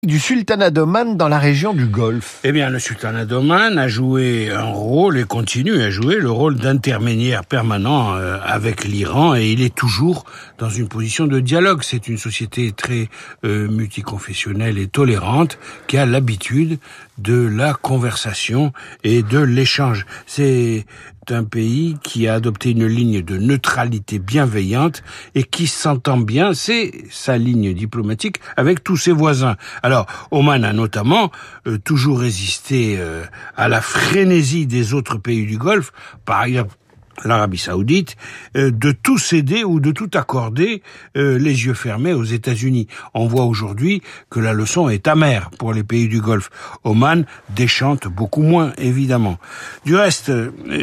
du sultanat d'Oman dans la région du Golfe? Eh bien, le sultanat d'Oman a joué un rôle et continue à jouer le rôle d'intermédiaire permanent avec l'Iran, et il est toujours dans une position de dialogue. C'est une société très multiconfessionnelle et tolérante qui a l'habitude de la conversation et de l'échange. C'est un pays qui a adopté une ligne de neutralité bienveillante et qui s'entend bien, c'est sa ligne diplomatique, avec tous ses voisins. Alors, Oman a notamment toujours résisté à la frénésie des autres pays du Golfe, par exemple l'Arabie Saoudite, de tout céder ou de tout accorder les yeux fermés aux États-Unis. On voit aujourd'hui que la leçon est amère pour les pays du Golfe. Oman déchante beaucoup moins, évidemment. Du reste,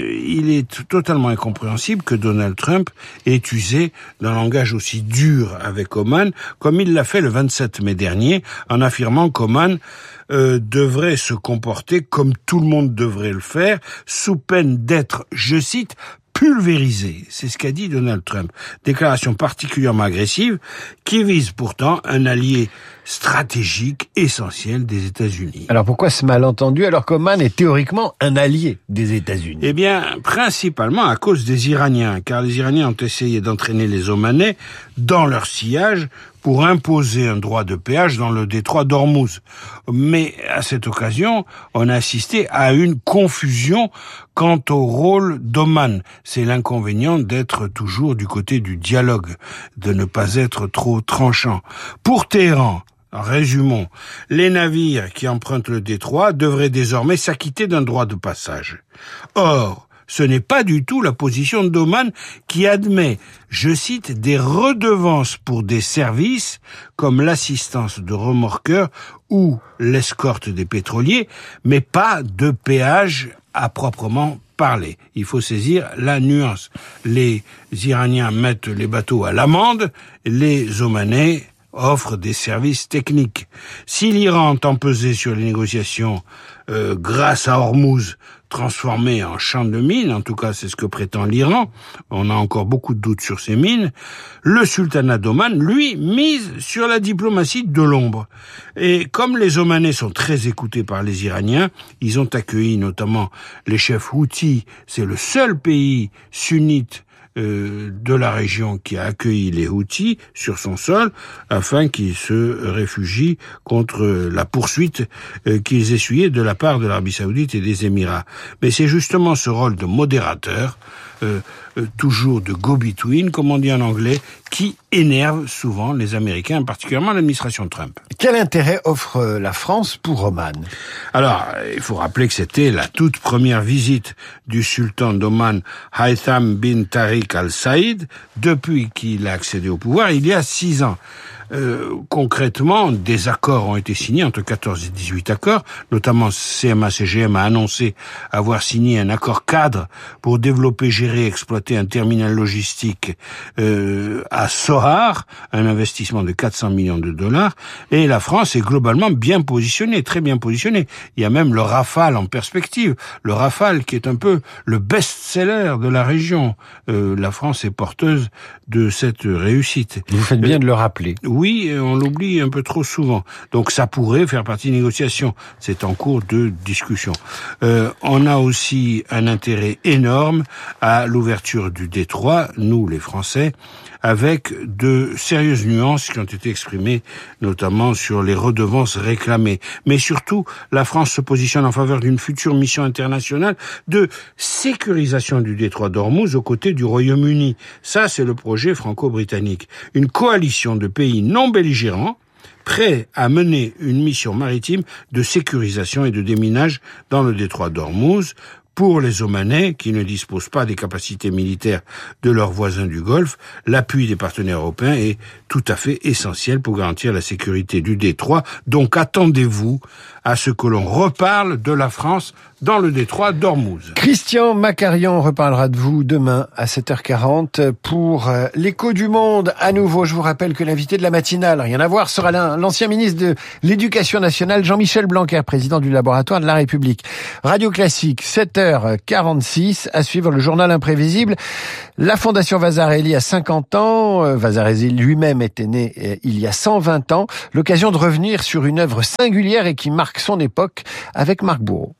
il est totalement incompréhensible que Donald Trump ait usé d'un langage aussi dur avec Oman, comme il l'a fait le 27 mai dernier, en affirmant qu'Oman devrait se comporter comme tout le monde devrait le faire, sous peine d'être, je cite, pulvérisé. C'est ce qu'a dit Donald Trump. Déclaration particulièrement agressive qui vise pourtant un allié stratégique essentiel des États-Unis. Alors pourquoi ce malentendu alors qu'Oman est théoriquement un allié des États-Unis? Eh bien, principalement à cause des Iraniens, car les Iraniens ont essayé d'entraîner les Omanais dans leur sillage pour imposer un droit de péage dans le détroit d'Ormuz. Mais à cette occasion, on a assisté à une confusion quant au rôle d'Oman. C'est l'inconvénient d'être toujours du côté du dialogue, de ne pas être trop tranchant. Pour Téhéran, résumons, les navires qui empruntent le détroit devraient désormais s'acquitter d'un droit de passage. Or, ce n'est pas du tout la position d'Oman qui admet, je cite, des redevances pour des services comme l'assistance de remorqueurs ou l'escorte des pétroliers, mais pas de péage à proprement parler. Il faut saisir la nuance. Les Iraniens mettent les bateaux à l'amende, les Omanais offre des services techniques. Si l'Iran entend peser sur les négociations grâce à Ormuz, transformé en champ de mines, en tout cas c'est ce que prétend l'Iran, on a encore beaucoup de doutes sur ces mines, le sultanat d'Oman, lui, mise sur la diplomatie de l'ombre. Et comme les Omanais sont très écoutés par les Iraniens, ils ont accueilli notamment les chefs houthis, c'est le seul pays sunnite de la région qui a accueilli les Houthis sur son sol afin qu'ils se réfugient contre la poursuite qu'ils essuyaient de la part de l'Arabie Saoudite et des Émirats. Mais c'est justement ce rôle de modérateur, toujours de go-between, comme on dit en anglais, qui énerve souvent les Américains, particulièrement l'administration Trump. Quel intérêt offre la France pour Oman? Alors, il faut rappeler que c'était la toute première visite du sultan d'Oman, Haytham bin Tariq al-Saïd, depuis qu'il a accédé au pouvoir, il y a 6 ans. Concrètement, des accords ont été signés, entre 14 et 18 accords, notamment CMA-CGM a annoncé avoir signé un accord cadre pour développer, gérer et exploiter un terminal logistique à Sohar, un investissement de 400 millions de dollars, et la France est globalement bien positionnée, très bien positionnée. Il y a même le Rafale en perspective, le Rafale qui est un peu le best-seller de la région. La France est porteuse de cette réussite. Vous faites bien de le rappeler. Oui, on l'oublie un peu trop souvent. Donc ça pourrait faire partie des négociations. C'est en cours de discussion. On a aussi un intérêt énorme à l'ouverture du détroit, nous les Français, avec de sérieuses nuances qui ont été exprimées, notamment sur les redevances réclamées. Mais surtout, la France se positionne en faveur d'une future mission internationale de sécurisation du détroit d'Ormuz aux côtés du Royaume-Uni. Ça, c'est le projet franco-britannique. Une coalition de pays non belligérants prêts à mener une mission maritime de sécurisation et de déminage dans le détroit d'Ormuz. Pour les Omanais, qui ne disposent pas des capacités militaires de leurs voisins du Golfe, l'appui des partenaires européens est tout à fait essentiel pour garantir la sécurité du détroit. Donc attendez-vous à ce que l'on reparle de la France dans le détroit d'Ormuz. Christian Macarian reparlera de vous demain à 7h40 pour l'écho du monde. À nouveau, je vous rappelle que l'invité de la matinale, rien à voir, sera l'ancien ministre de l'Éducation nationale, Jean-Michel Blanquer, président du laboratoire de la République. Radio Classique, 7h. 7h46, à suivre le journal imprévisible. La Fondation Vasarely a 50 ans. Vasarely lui-même était né il y a 120 ans. L'occasion de revenir sur une œuvre singulière et qui marque son époque avec Marc Bourreau.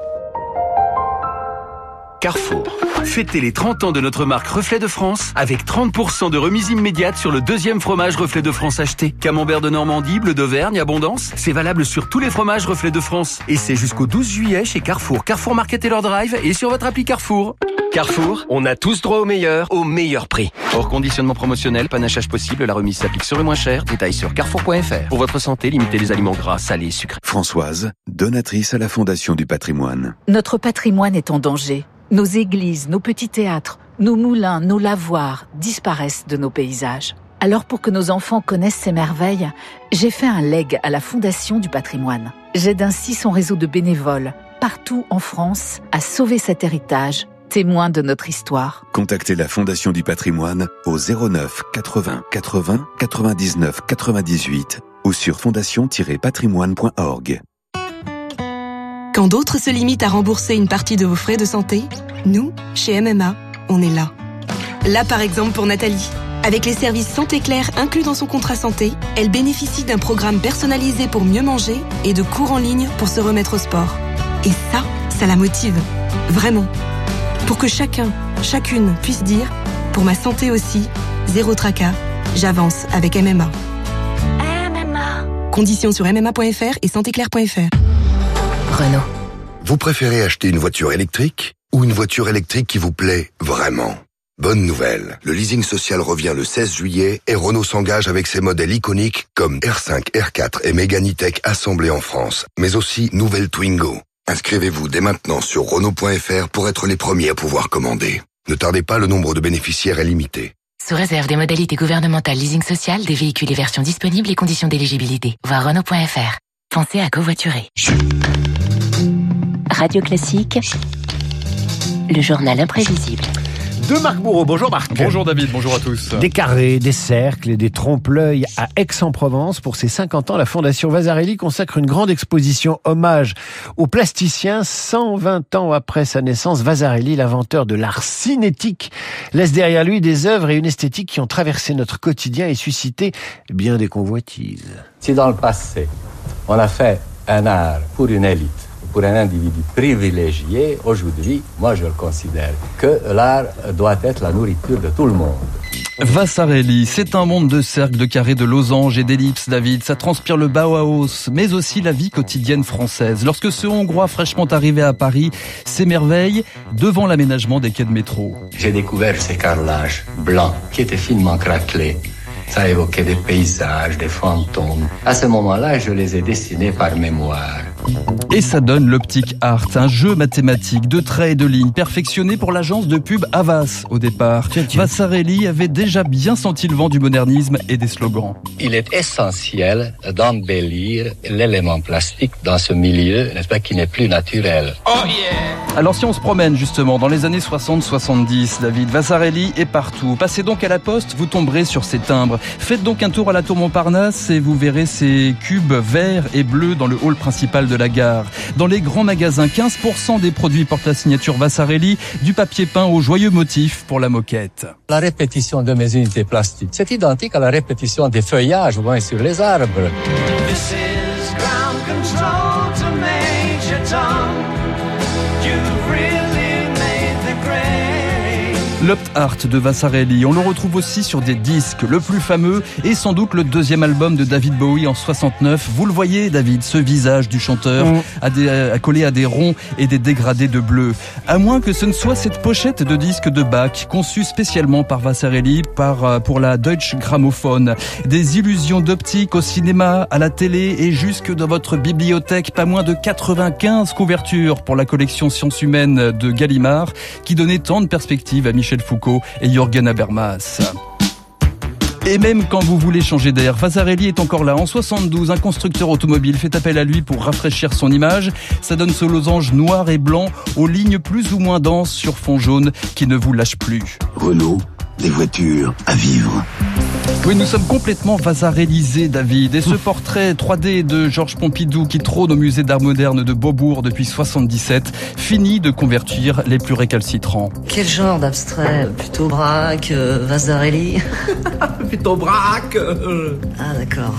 Carrefour. Fêtez les 30 ans de notre marque Reflet de France avec 30% de remise immédiate sur le deuxième fromage Reflet de France acheté. Camembert de Normandie, bleu d'Auvergne, abondance. C'est valable sur tous les fromages Reflet de France. Et c'est jusqu'au 12 juillet chez Carrefour. Carrefour Market et leur drive et sur votre appli Carrefour. Carrefour, on a tous droit au meilleur prix. Hors conditionnement promotionnel, panachage possible, la remise s'applique sur le moins cher. Détails sur carrefour.fr. Pour votre santé, limitez les aliments gras, salés et sucrés. Françoise, donatrice à la Fondation du Patrimoine. Notre patrimoine est en danger. Nos églises, nos petits théâtres, nos moulins, nos lavoirs disparaissent de nos paysages. Alors pour que nos enfants connaissent ces merveilles, j'ai fait un leg à la Fondation du Patrimoine. J'aide ainsi son réseau de bénévoles, partout en France, à sauver cet héritage, témoin de notre histoire. Contactez la Fondation du Patrimoine au 09 80 80 99 98 ou sur fondation-patrimoine.org. Quand d'autres se limitent à rembourser une partie de vos frais de santé, nous, chez MMA, on est là. Là, par exemple, pour Nathalie. Avec les services Santé Claire inclus dans son contrat santé, elle bénéficie d'un programme personnalisé pour mieux manger et de cours en ligne pour se remettre au sport. Et ça la motive. Vraiment. Pour que chacune puisse dire, pour ma santé aussi, zéro tracas, j'avance avec MMA. MMA. Conditions sur mma.fr et santéclaire.fr. Renault. Vous préférez acheter une voiture électrique ou une voiture électrique qui vous plaît vraiment ? Bonne nouvelle, le leasing social revient le 16 juillet et Renault s'engage avec ses modèles iconiques comme R5, R4 et Mégane E-Tech assemblés en France, mais aussi nouvelle Twingo. Inscrivez-vous dès maintenant sur Renault.fr pour être les premiers à pouvoir commander. Ne tardez pas, le nombre de bénéficiaires est limité. Sous réserve des modalités gouvernementales leasing social, des véhicules et versions disponibles et conditions d'éligibilité. Voir Renault.fr. Pensez à covoiturer. Radio Classique, le journal imprévisible. De Marc Bourreau. Bonjour Marc. Bonjour David, bonjour à tous. Des carrés, des cercles et des trompe-l'œil à Aix-en-Provence. Pour ses 50 ans, la Fondation Vasarely consacre une grande exposition hommage au plasticien. 120 ans après sa naissance, Vasarely, l'inventeur de l'art cinétique, laisse derrière lui des œuvres et une esthétique qui ont traversé notre quotidien et suscité bien des convoitises. Si dans le passé, on a fait un art pour une élite, pour un individu privilégié, aujourd'hui, moi je le considère que l'art doit être la nourriture de tout le monde. Vasarely, c'est un monde de cercles, de carrés, de losanges et d'ellipses, David. Ça transpire le Bauhaus, mais aussi la vie quotidienne française. Lorsque ce Hongrois fraîchement arrivé à Paris s'émerveille devant l'aménagement des quais de métro. J'ai découvert ces carrelages blancs qui étaient finement craquelés. Ça évoquait des paysages, des fantômes. À ce moment-là, je les ai dessinés par mémoire. Et ça donne l'Optic Art, un jeu mathématique de traits et de lignes perfectionné pour l'agence de pub Havas au départ. Vasarely avait déjà bien senti le vent du modernisme et des slogans. Il est essentiel d'embellir l'élément plastique dans ce milieu, n'est-ce pas, qui n'est plus naturel. Oh yeah! Alors si on se promène justement dans les années 60-70, David, Vasarely est partout. Passez donc à la poste, vous tomberez sur ses timbres. Faites donc un tour à la tour Montparnasse et vous verrez ces cubes verts et bleus dans le hall principal de la gare. Dans les grands magasins, 15% des produits portent la signature Vasarely, du papier peint aux joyeux motifs pour la moquette. La répétition de mes unités plastiques, c'est identique à la répétition des feuillages sur les arbres. This is ground control to Major Tom. You've really made the grade. L'Opt Art de Vasarely, on le retrouve aussi sur des disques. Le plus fameux est sans doute le deuxième album de David Bowie en 69. Vous le voyez, David, ce visage du chanteur accolé à des ronds et des dégradés de bleu. À moins que ce ne soit cette pochette de disque de Bach, conçue spécialement par Vasarely pour la Deutsche Grammophon. Des illusions d'optique au cinéma, à la télé et jusque dans votre bibliothèque. Pas moins de 95 couvertures pour la collection Sciences Humaines de Gallimard, qui donnait tant de perspectives à Michel Foucault et Jürgen Habermas. Et même quand vous voulez changer d'air, Vasarely est encore là. En 72, un constructeur automobile fait appel à lui pour rafraîchir son image. Ça donne ce losange noir et blanc aux lignes plus ou moins denses sur fond jaune qui ne vous lâche plus. Renault, des voitures à vivre. Oui, nous sommes complètement vasarélisés, David. Et ce portrait 3D de Georges Pompidou qui trône au musée d'art moderne de Beaubourg depuis 77 finit de convertir les plus récalcitrants. Quel genre d'abstrait? Plutôt Braque, Vasarely? Plutôt Braque. Ah, d'accord.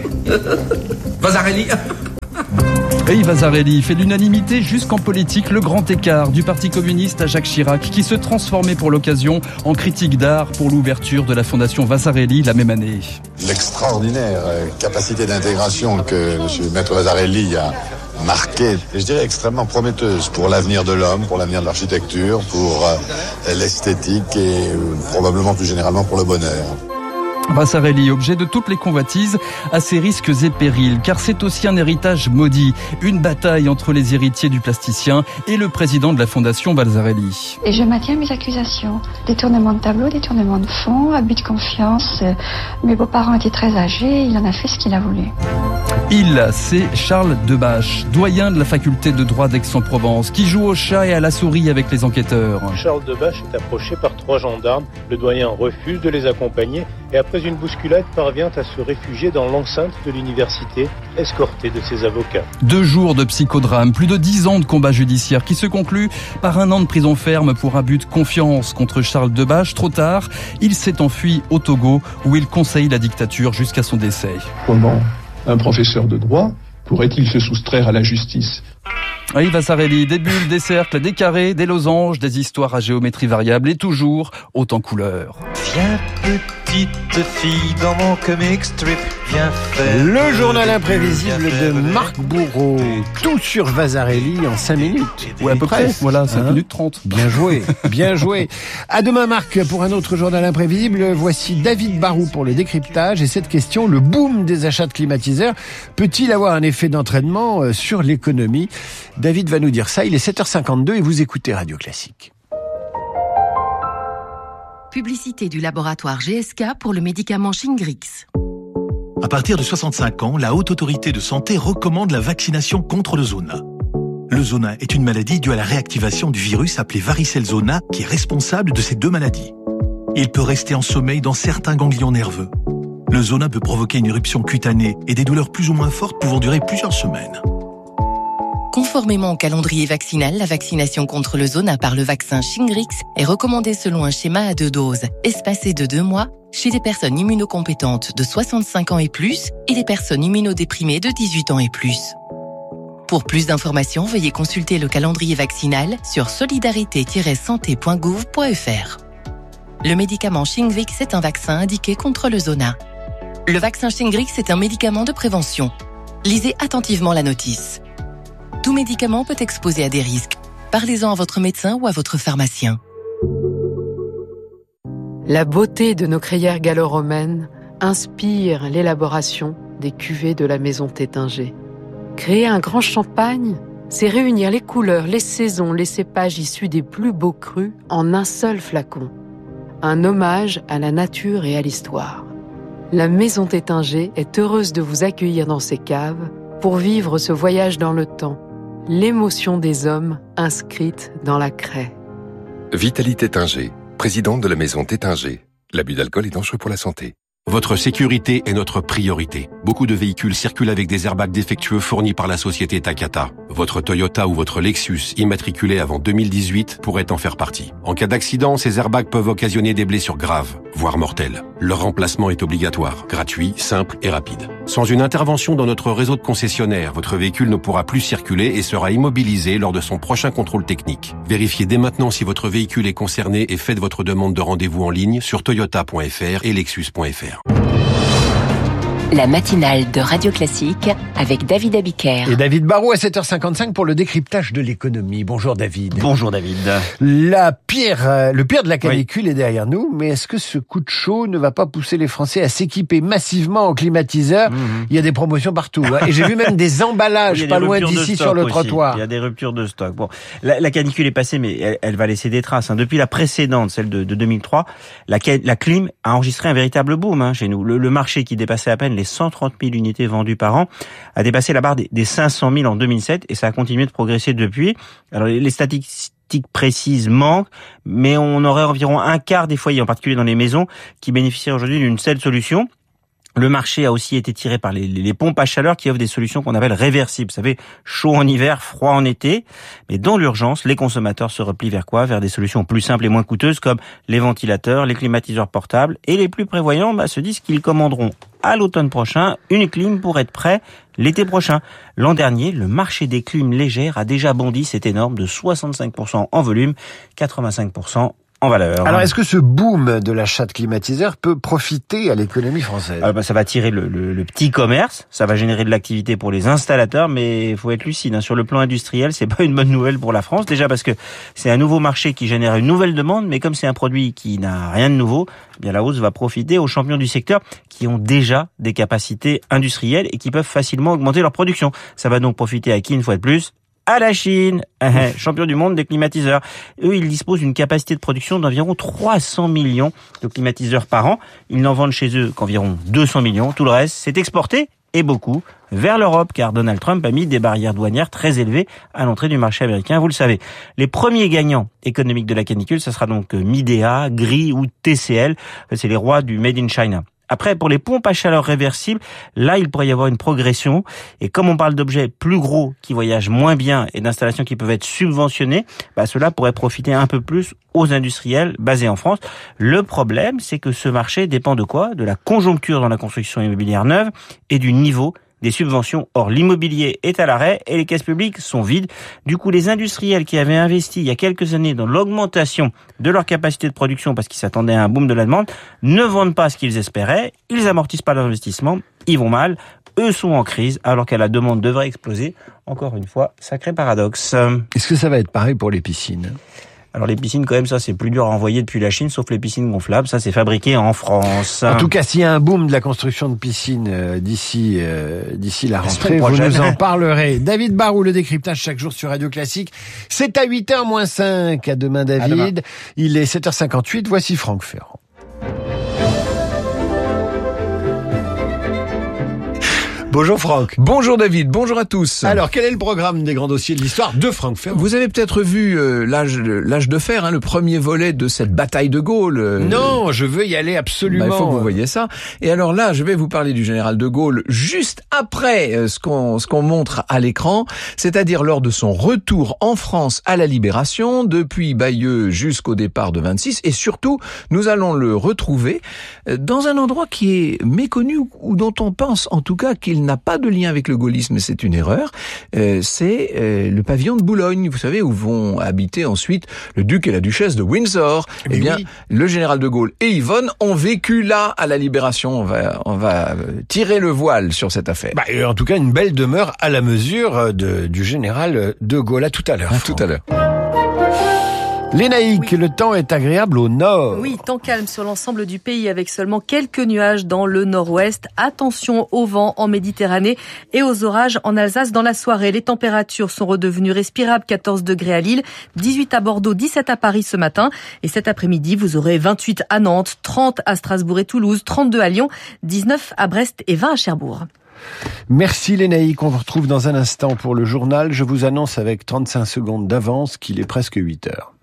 Vasarely. Et Vasarely fait l'unanimité jusqu'en politique, le grand écart du Parti communiste à Jacques Chirac qui se transformait pour l'occasion en critique d'art pour l'ouverture de la fondation Vasarely la même année. L'extraordinaire capacité d'intégration que M. Maître Vasarely a marquée, et je dirais extrêmement prometteuse pour l'avenir de l'homme, pour l'avenir de l'architecture, pour l'esthétique et probablement plus généralement pour le bonheur. Vasarely, objet de toutes les convoitises, à ses risques et périls, car c'est aussi un héritage maudit, une bataille entre les héritiers du plasticien et le président de la fondation Vasarely. Et je maintiens mes accusations. Détournement de tableau, détournement de fonds, abus de confiance. Mes beaux-parents étaient très âgés, il en a fait ce qu'il a voulu. Il, c'est Charles Debache, doyen de la faculté de droit d'Aix-en-Provence, qui joue au chat et à la souris avec les enquêteurs. Charles Debache est approché par 3 gendarmes. Le doyen refuse de les accompagner et après une bousculade parvient à se réfugier dans l'enceinte de l'université, escorté de ses avocats. 2 jours de psychodrame, plus de 10 ans de combat judiciaire qui se conclut par 1 an de prison ferme pour abus de confiance contre Charles Debache. Trop tard, il s'est enfui au Togo où il conseille la dictature jusqu'à son décès. Comment un professeur de droit pourrait-il se soustraire à la justice ? Oui, Vasarely, des bulles, des cercles, des carrés, des losanges, des histoires à géométrie variable et toujours haut en couleurs. Viens petite fille dans mon comic strip, viens faire... Le journal imprévisible de Marc Bourreau. Tout sur Vasarely en 5 minutes. Ouais, à peu près. Voilà, 5 minutes 30. Bien joué, bien joué. À demain Marc pour un autre journal imprévisible. Voici David Barou pour le décryptage. Et cette question, le boom des achats de climatiseurs peut-il avoir un effet d'entraînement sur l'économie ? David va nous dire ça, il est 7h52 et vous écoutez Radio Classique. Publicité du laboratoire GSK pour le médicament Shingrix. À partir de 65 ans, la Haute Autorité de Santé recommande la vaccination contre le zona. Le zona est une maladie due à la réactivation du virus appelé varicelle zona qui est responsable de ces 2 maladies. Il peut rester en sommeil dans certains ganglions nerveux. Le zona peut provoquer une éruption cutanée et des douleurs plus ou moins fortes pouvant durer plusieurs semaines. Conformément au calendrier vaccinal, la vaccination contre le zona par le vaccin Shingrix est recommandée selon un schéma à 2 doses, espacé de 2 mois, chez les personnes immunocompétentes de 65 ans et plus et les personnes immunodéprimées de 18 ans et plus. Pour plus d'informations, veuillez consulter le calendrier vaccinal sur solidarité-santé.gouv.fr. Le médicament Shingrix est un vaccin indiqué contre le zona. Le vaccin Shingrix est un médicament de prévention. Lisez attentivement la notice. Tout médicament peut exposer à des risques. Parlez-en à votre médecin ou à votre pharmacien. La beauté de nos crayères gallo-romaines inspire l'élaboration des cuvées de la maison Tétinger. Créer un grand champagne, c'est réunir les couleurs, les saisons, les cépages issus des plus beaux crus en un seul flacon. Un hommage à la nature et à l'histoire. La maison Tétinger est heureuse de vous accueillir dans ses caves pour vivre ce voyage dans le temps. L'émotion des hommes inscrite dans la craie. Vitalie Tétinger, présidente de la maison Tétinger. L'abus d'alcool est dangereux pour la santé. Votre sécurité est notre priorité. Beaucoup de véhicules circulent avec des airbags défectueux fournis par la société Takata. Votre Toyota ou votre Lexus, immatriculé avant 2018, pourrait en faire partie. En cas d'accident, ces airbags peuvent occasionner des blessures graves, voire mortelles. Leur remplacement est obligatoire, gratuit, simple et rapide. Sans une intervention dans notre réseau de concessionnaires, votre véhicule ne pourra plus circuler et sera immobilisé lors de son prochain contrôle technique. Vérifiez dès maintenant si votre véhicule est concerné et faites votre demande de rendez-vous en ligne sur toyota.fr et lexus.fr. La matinale de Radio Classique avec David Abiker. Et David Barou à 7h55 pour le décryptage de l'économie. Bonjour David. Bonjour David. Le pire de la canicule est derrière nous, mais est-ce que ce coup de chaud ne va pas pousser les Français à s'équiper massivement en climatiseurs ? Il y a des promotions partout, hein. Et j'ai vu même des emballages pas loin d'ici sur le trottoir. Il y a des ruptures de stock. Bon, la canicule est passée, mais elle va laisser des traces, hein. Depuis la précédente, celle de 2003, la clim a enregistré un véritable boom, hein, chez nous. Le marché qui dépassait à peine les 130 000 unités vendues par an a dépassé la barre des 500 000 en 2007 et ça a continué de progresser depuis. Alors les statistiques statistiques précises manquent, mais on aurait environ un quart des foyers, en particulier dans les maisons, qui bénéficieraient aujourd'hui d'une telle solution. Le marché a aussi été tiré par les pompes à chaleur qui offrent des solutions qu'on appelle réversibles. Vous savez, chaud en hiver, froid en été. Mais dans l'urgence, les consommateurs se replient vers quoi? Vers des solutions plus simples et moins coûteuses comme les ventilateurs, les climatiseurs portables. Et les plus prévoyants se disent qu'ils commanderont à l'automne prochain une clim pour être prêt l'été prochain. L'an dernier, le marché des clims légères a déjà bondi, c'est énorme, de 65% en volume, 85% en valeur. Alors, est-ce que ce boom de l'achat de climatiseurs peut profiter à l'économie française? Ça va tirer le petit commerce, ça va générer de l'activité pour les installateurs, mais il faut être lucide. Sur le plan industriel, c'est pas une bonne nouvelle pour la France. Déjà parce que c'est un nouveau marché qui génère une nouvelle demande, mais comme c'est un produit qui n'a rien de nouveau, bien la hausse va profiter aux champions du secteur qui ont déjà des capacités industrielles et qui peuvent facilement augmenter leur production. Ça va donc profiter à qui, une fois de plus? À la Chine, champion du monde des climatiseurs. Eux, ils disposent d'une capacité de production d'environ 300 millions de climatiseurs par an. Ils n'en vendent chez eux qu'environ 200 millions. Tout le reste, c'est exporté, et beaucoup, vers l'Europe, car Donald Trump a mis des barrières douanières très élevées à l'entrée du marché américain, vous le savez. Les premiers gagnants économiques de la canicule, ce sera donc Midea, Gree ou TCL. C'est les rois du Made in China. Après, pour les pompes à chaleur réversibles, là, il pourrait y avoir une progression. Et comme on parle d'objets plus gros qui voyagent moins bien et d'installations qui peuvent être subventionnées, cela pourrait profiter un peu plus aux industriels basés en France. Le problème, c'est que ce marché dépend de quoi? De la conjoncture dans la construction immobilière neuve et du niveau des subventions. Or, l'immobilier est à l'arrêt et les caisses publiques sont vides. Du coup, les industriels qui avaient investi il y a quelques années dans l'augmentation de leur capacité de production parce qu'ils s'attendaient à un boom de la demande, ne vendent pas ce qu'ils espéraient, ils amortissent pas leur investissement, ils vont mal, eux sont en crise alors que la demande devrait exploser. Encore une fois, sacré paradoxe. Est-ce que ça va être pareil pour les piscines? Alors les piscines, quand même, ça c'est plus dur à envoyer depuis la Chine, sauf les piscines gonflables, ça c'est fabriqué en France. En tout cas, s'il y a un boom de la construction de piscines d'ici la rentrée, vous nous en parlerez. David Barou, le décryptage chaque jour sur Radio Classique. C'est à 8h-5. À demain, David. À demain. Il est 7h58. Voici Franck Ferrand. Bonjour Franck. Bonjour David, bonjour à tous. Alors, quel est le programme des grands dossiers de l'histoire de Franck Ferrand? Vous avez peut-être vu l'âge de fer, le premier volet de cette bataille de Gaulle. Non, je veux y aller absolument. Il faut que vous voyez ça. Et alors là, je vais vous parler du général de Gaulle juste après ce qu'on montre à l'écran, c'est-à-dire lors de son retour en France à la Libération, depuis Bayeux jusqu'au départ de 26. Et surtout, nous allons le retrouver dans un endroit qui est méconnu ou dont on pense en tout cas qu'il n'a pas de lien avec le gaullisme, c'est une erreur. C'est le pavillon de Boulogne, vous savez, où vont habiter ensuite le duc et la duchesse de Windsor. Eh bien, oui. Le général de Gaulle et Yvonne ont vécu là à la Libération. On va tirer le voile sur cette affaire. En tout cas, une belle demeure à la mesure du général de Gaulle. À tout à l'heure. À tout à l'heure. Lénaïque, oui. Le temps est agréable au nord. Oui, temps calme sur l'ensemble du pays avec seulement quelques nuages dans le nord-ouest. Attention au vent en Méditerranée et aux orages en Alsace dans la soirée. Les températures sont redevenues respirables, 14 degrés à Lille, 18 à Bordeaux, 17 à Paris ce matin. Et cet après-midi, vous aurez 28 à Nantes, 30 à Strasbourg et Toulouse, 32 à Lyon, 19 à Brest et 20 à Cherbourg. Merci Lénaïque, on vous retrouve dans un instant pour le journal. Je vous annonce avec 35 secondes d'avance qu'il est presque 8 heures.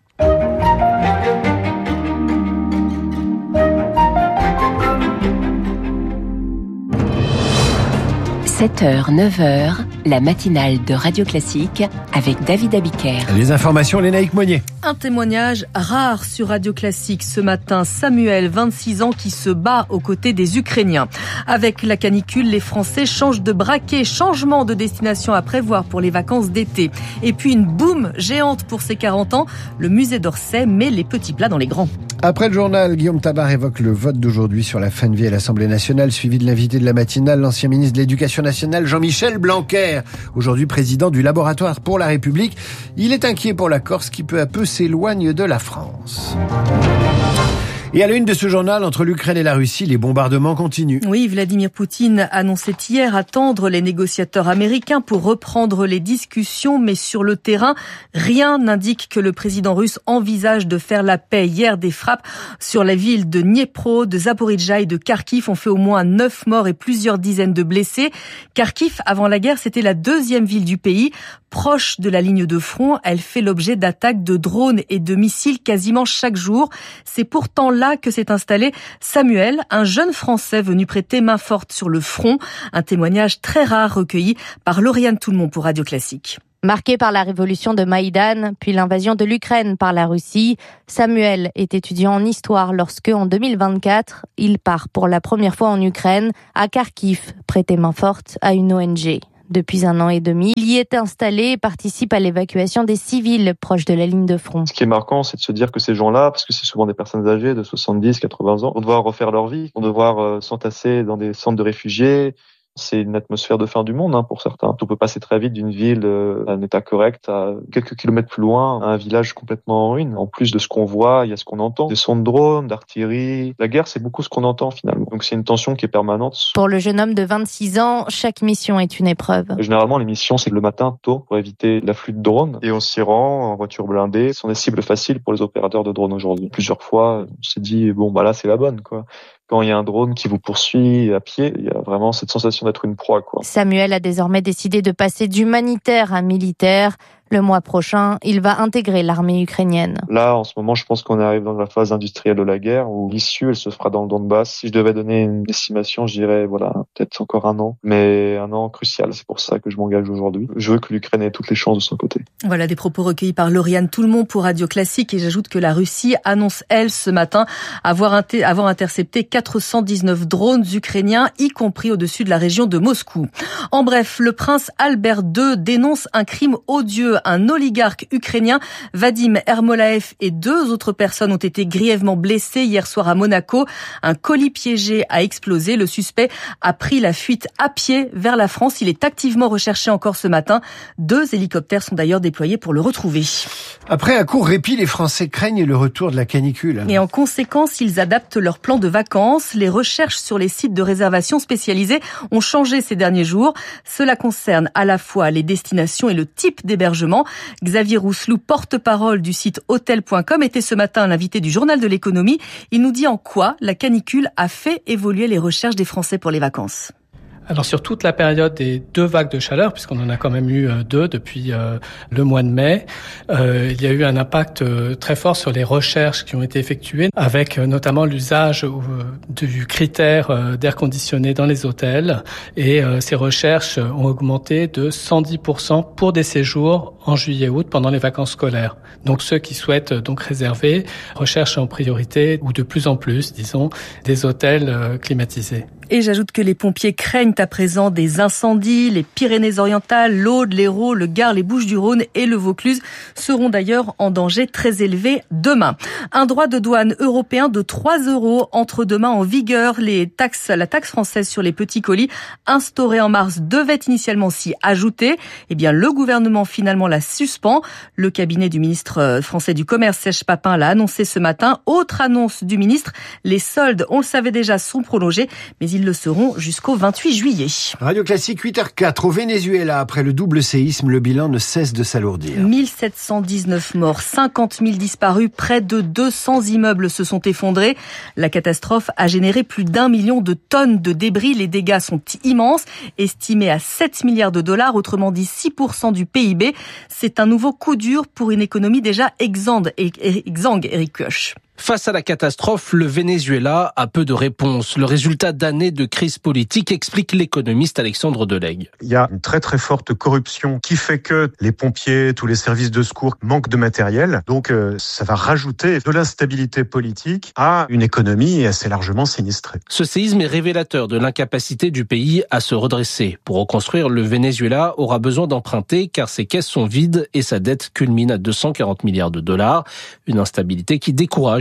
7h, 9h, la matinale de Radio Classique avec David Abiker. Les informations, Lénaïque Monnier. Un témoignage rare sur Radio Classique ce matin. Samuel, 26 ans, qui se bat aux côtés des Ukrainiens. Avec la canicule, les Français changent de braquet. Changement de destination à prévoir pour les vacances d'été. Et puis une boum géante pour ses 40 ans. Le musée d'Orsay met les petits plats dans les grands. Après le journal, Guillaume Tabar évoque le vote d'aujourd'hui sur la fin de vie à l'Assemblée nationale, suivi de l'invité de la matinale, l'ancien ministre de l'Éducation nationale, Jean-Michel Blanquer, aujourd'hui président du Laboratoire pour la République. Il est inquiet pour la Corse qui peu à peu s'éloigne de la France. Et à la une de ce journal, entre l'Ukraine et la Russie, les bombardements continuent. Oui, Vladimir Poutine annonçait hier attendre les négociateurs américains pour reprendre les discussions, mais sur le terrain, rien n'indique que le président russe envisage de faire la paix. Hier, des frappes sur la ville de Dniepro, de Zaporijjia et de Kharkiv ont fait au moins 9 morts et plusieurs dizaines de blessés. Kharkiv, avant la guerre, c'était la deuxième ville du pays. Proche de la ligne de front, elle fait l'objet d'attaques de drones et de missiles quasiment chaque jour. C'est pourtant là que s'est installé Samuel, un jeune Français venu prêter main forte sur le front. Un témoignage très rare recueilli par Lauriane Tout-le-Monde pour Radio Classique. Marqué par la révolution de Maïdan, puis l'invasion de l'Ukraine par la Russie, Samuel est étudiant en histoire lorsque, en 2024, il part pour la première fois en Ukraine, à Kharkiv, prêter main forte à une ONG. Depuis 1 an et demi, il y est installé et participe à l'évacuation des civils proches de la ligne de front. Ce qui est marquant, c'est de se dire que ces gens-là, parce que c'est souvent des personnes âgées de 70, 80 ans, vont devoir refaire leur vie, vont devoir s'entasser dans des centres de réfugiés. C'est une atmosphère de fin du monde pour certains. On peut passer très vite d'une ville à un état correct à quelques kilomètres plus loin, à un village complètement en ruine. En plus de ce qu'on voit, il y a ce qu'on entend. Des sons de drones, d'artillerie. La guerre, c'est beaucoup ce qu'on entend finalement. Donc c'est une tension qui est permanente. Pour le jeune homme de 26 ans, chaque mission est une épreuve. Généralement, les missions, c'est le matin tôt pour éviter l'afflux de drones. Et on s'y rend en voiture blindée. Ce sont des cibles faciles pour les opérateurs de drones aujourd'hui. Plusieurs fois, on s'est dit, là, c'est la bonne, quoi. Quand il y a un drone qui vous poursuit à pied, il y a vraiment cette sensation d'être une proie, quoi. Samuel a désormais décidé de passer d'humanitaire à militaire. Le mois prochain, il va intégrer l'armée ukrainienne. Là, en ce moment, je pense qu'on arrive dans la phase industrielle de la guerre où l'issue, elle se fera dans le Donbass. Si je devais donner une estimation, je dirais, peut-être encore 1 an. Mais 1 an crucial, c'est pour ça que je m'engage aujourd'hui. Je veux que l'Ukraine ait toutes les chances de son côté. Voilà des propos recueillis par Lauriane Tout-le-Monde pour Radio Classique. Et j'ajoute que la Russie annonce, elle, ce matin, avoir intercepté 419 drones ukrainiens, y compris au-dessus de la région de Moscou. En bref, le prince Albert II dénonce un crime odieux. Un oligarque ukrainien, Vadim Ermolaev, et 2 autres personnes ont été grièvement blessées hier soir à Monaco. Un colis piégé a explosé. Le suspect a pris la fuite à pied vers la France. Il est activement recherché encore ce matin. 2 hélicoptères sont d'ailleurs déployés pour le retrouver. Après un court répit, les Français craignent le retour de la canicule. Et en conséquence, ils adaptent leur plan de vacances. Les recherches sur les sites de réservation spécialisés ont changé ces derniers jours. Cela concerne à la fois les destinations et le type d'hébergement. Xavier Rousselou, porte-parole du site hôtel.com, était ce matin l'invité du journal de l'économie. Il nous dit en quoi la canicule a fait évoluer les recherches des Français pour les vacances. Alors sur toute la période des 2 vagues de chaleur, puisqu'on en a quand même eu 2 depuis le mois de mai, il y a eu un impact très fort sur les recherches qui ont été effectuées, avec notamment l'usage du critère d'air conditionné dans les hôtels. Et ces recherches ont augmenté de 110% pour des séjours en juillet-août pendant les vacances scolaires. Donc ceux qui souhaitent donc réserver recherchent en priorité, ou de plus en plus, disons, des hôtels climatisés. Et j'ajoute que les pompiers craignent à présent des incendies. Les Pyrénées-Orientales, l'Aude, l'Hérault, le Gard, les Bouches-du-Rhône et le Vaucluse seront d'ailleurs en danger très élevé demain. Un droit de douane européen de 3 € entre demain en vigueur. La taxe française sur les petits colis instaurée en mars devait initialement s'y ajouter. Eh bien, le gouvernement finalement la suspend. Le cabinet du ministre français du Commerce, Serge Papin, l'a annoncé ce matin. Autre annonce du ministre, les soldes, on le savait déjà, sont prolongés, mais ils le seront jusqu'au 28 juillet. Radio Classique 8h04 au Venezuela. Après le double séisme, le bilan ne cesse de s'alourdir. 1719 morts, 50 000 disparus, près de 200 immeubles se sont effondrés. La catastrophe a généré plus d'1 million de tonnes de débris. Les dégâts sont immenses, estimés à 7 milliards de dollars, autrement dit 6% du PIB. C'est un nouveau coup dur pour une économie déjà exsangue, Eric Koch. Face à la catastrophe, le Venezuela a peu de réponses. Le résultat d'années de crise politique, explique l'économiste Alexandre Delegue. Il y a une très très forte corruption qui fait que les pompiers, tous les services de secours manquent de matériel. Donc ça va rajouter de l'instabilité politique à une économie assez largement sinistrée. Ce séisme est révélateur de l'incapacité du pays à se redresser. Pour reconstruire, le Venezuela aura besoin d'emprunter car ses caisses sont vides et sa dette culmine à 240 milliards de dollars. Une instabilité qui décourage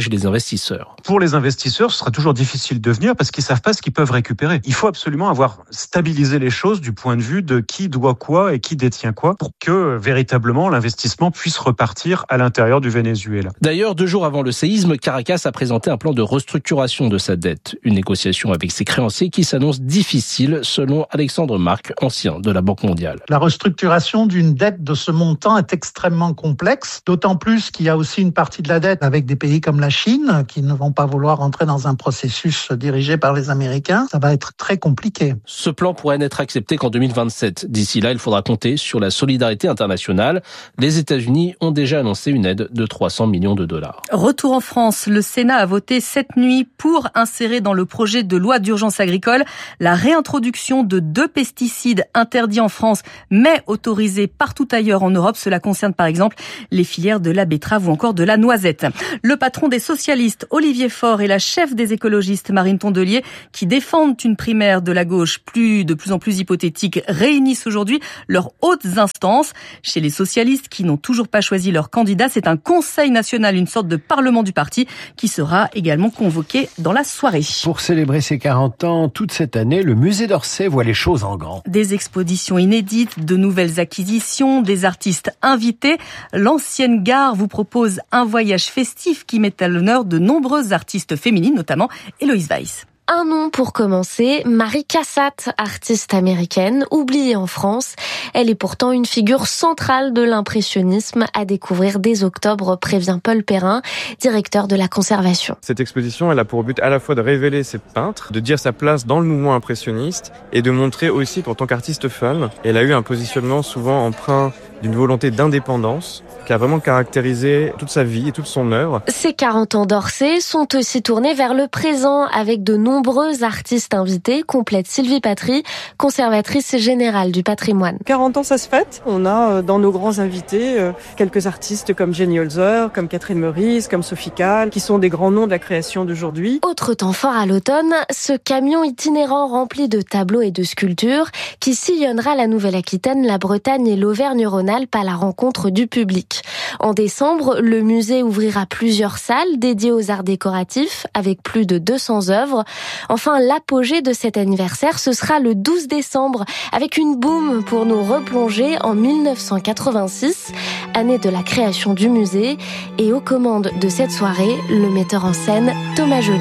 protège les investisseurs. Pour les investisseurs, ce sera toujours difficile de venir parce qu'ils savent pas ce qu'ils peuvent récupérer. Il faut absolument avoir stabilisé les choses du point de vue de qui doit quoi et qui détient quoi pour que véritablement l'investissement puisse repartir à l'intérieur du Venezuela. D'ailleurs, 2 jours avant le séisme, Caracas a présenté un plan de restructuration de sa dette. Une négociation avec ses créanciers qui s'annonce difficile selon Alexandre Marc, ancien de la Banque mondiale. La restructuration d'une dette de ce montant est extrêmement complexe, d'autant plus qu'il y a aussi une partie de la dette avec des pays comme la Chine qui ne vont pas vouloir entrer dans un processus dirigé par les Américains. Ça va être très compliqué. Ce plan pourrait n'être accepté qu'en 2027. D'ici là, il faudra compter sur la solidarité internationale. Les États-Unis ont déjà annoncé une aide de 300 millions de dollars. Retour en France, le Sénat a voté cette nuit pour insérer dans le projet de loi d'urgence agricole la réintroduction de 2 pesticides interdits en France mais autorisés partout ailleurs en Europe. Cela concerne par exemple les filières de la betterave ou encore de la noisette. Le patron des socialistes, Olivier Faure, et la chef des écologistes, Marine Tondelier, qui défendent une primaire de la gauche de plus en plus hypothétique, réunissent aujourd'hui leurs hautes instances. Chez les socialistes qui n'ont toujours pas choisi leur candidat, c'est un conseil national, une sorte de parlement du parti, qui sera également convoqué dans la soirée. Pour célébrer ses 40 ans, toute cette année, le musée d'Orsay voit les choses en grand. Des expositions inédites, de nouvelles acquisitions, des artistes invités. L'ancienne gare vous propose un voyage festif qui met à l'honneur de nombreuses artistes féminines, notamment Héloïse Weiss. Un nom pour commencer, Mary Cassatt, artiste américaine, oubliée en France. Elle est pourtant une figure centrale de l'impressionnisme à découvrir dès octobre, prévient Paul Perrin, directeur de la conservation. Cette exposition, elle a pour but à la fois de révéler ces peintres, de dire sa place dans le mouvement impressionniste et de montrer aussi qu'en tant qu'artiste femme, elle a eu un positionnement souvent empreint d'une volonté d'indépendance qui a vraiment caractérisé toute sa vie et toute son œuvre. Ces 40 ans d'Orsay sont aussi tournés vers le présent avec de nombreux artistes invités, complète Sylvie Patry, conservatrice générale du patrimoine. 40 ans, ça se fête. On a dans nos grands invités quelques artistes comme Jenny Holzer, comme Catherine Meurice, comme Sophie Calle, qui sont des grands noms de la création d'aujourd'hui. Autre temps fort à l'automne, ce camion itinérant rempli de tableaux et de sculptures qui sillonnera la Nouvelle-Aquitaine, la Bretagne et l'Auvergne-Rhône-Alpes à la rencontre du public. En décembre, le musée ouvrira plusieurs salles dédiées aux arts décoratifs avec plus de 200 œuvres. Enfin, l'apogée de cet anniversaire, ce sera le 12 décembre avec une boum pour nous replonger en 1986, année de la création du musée. Et aux commandes de cette soirée, le metteur en scène Thomas Joly.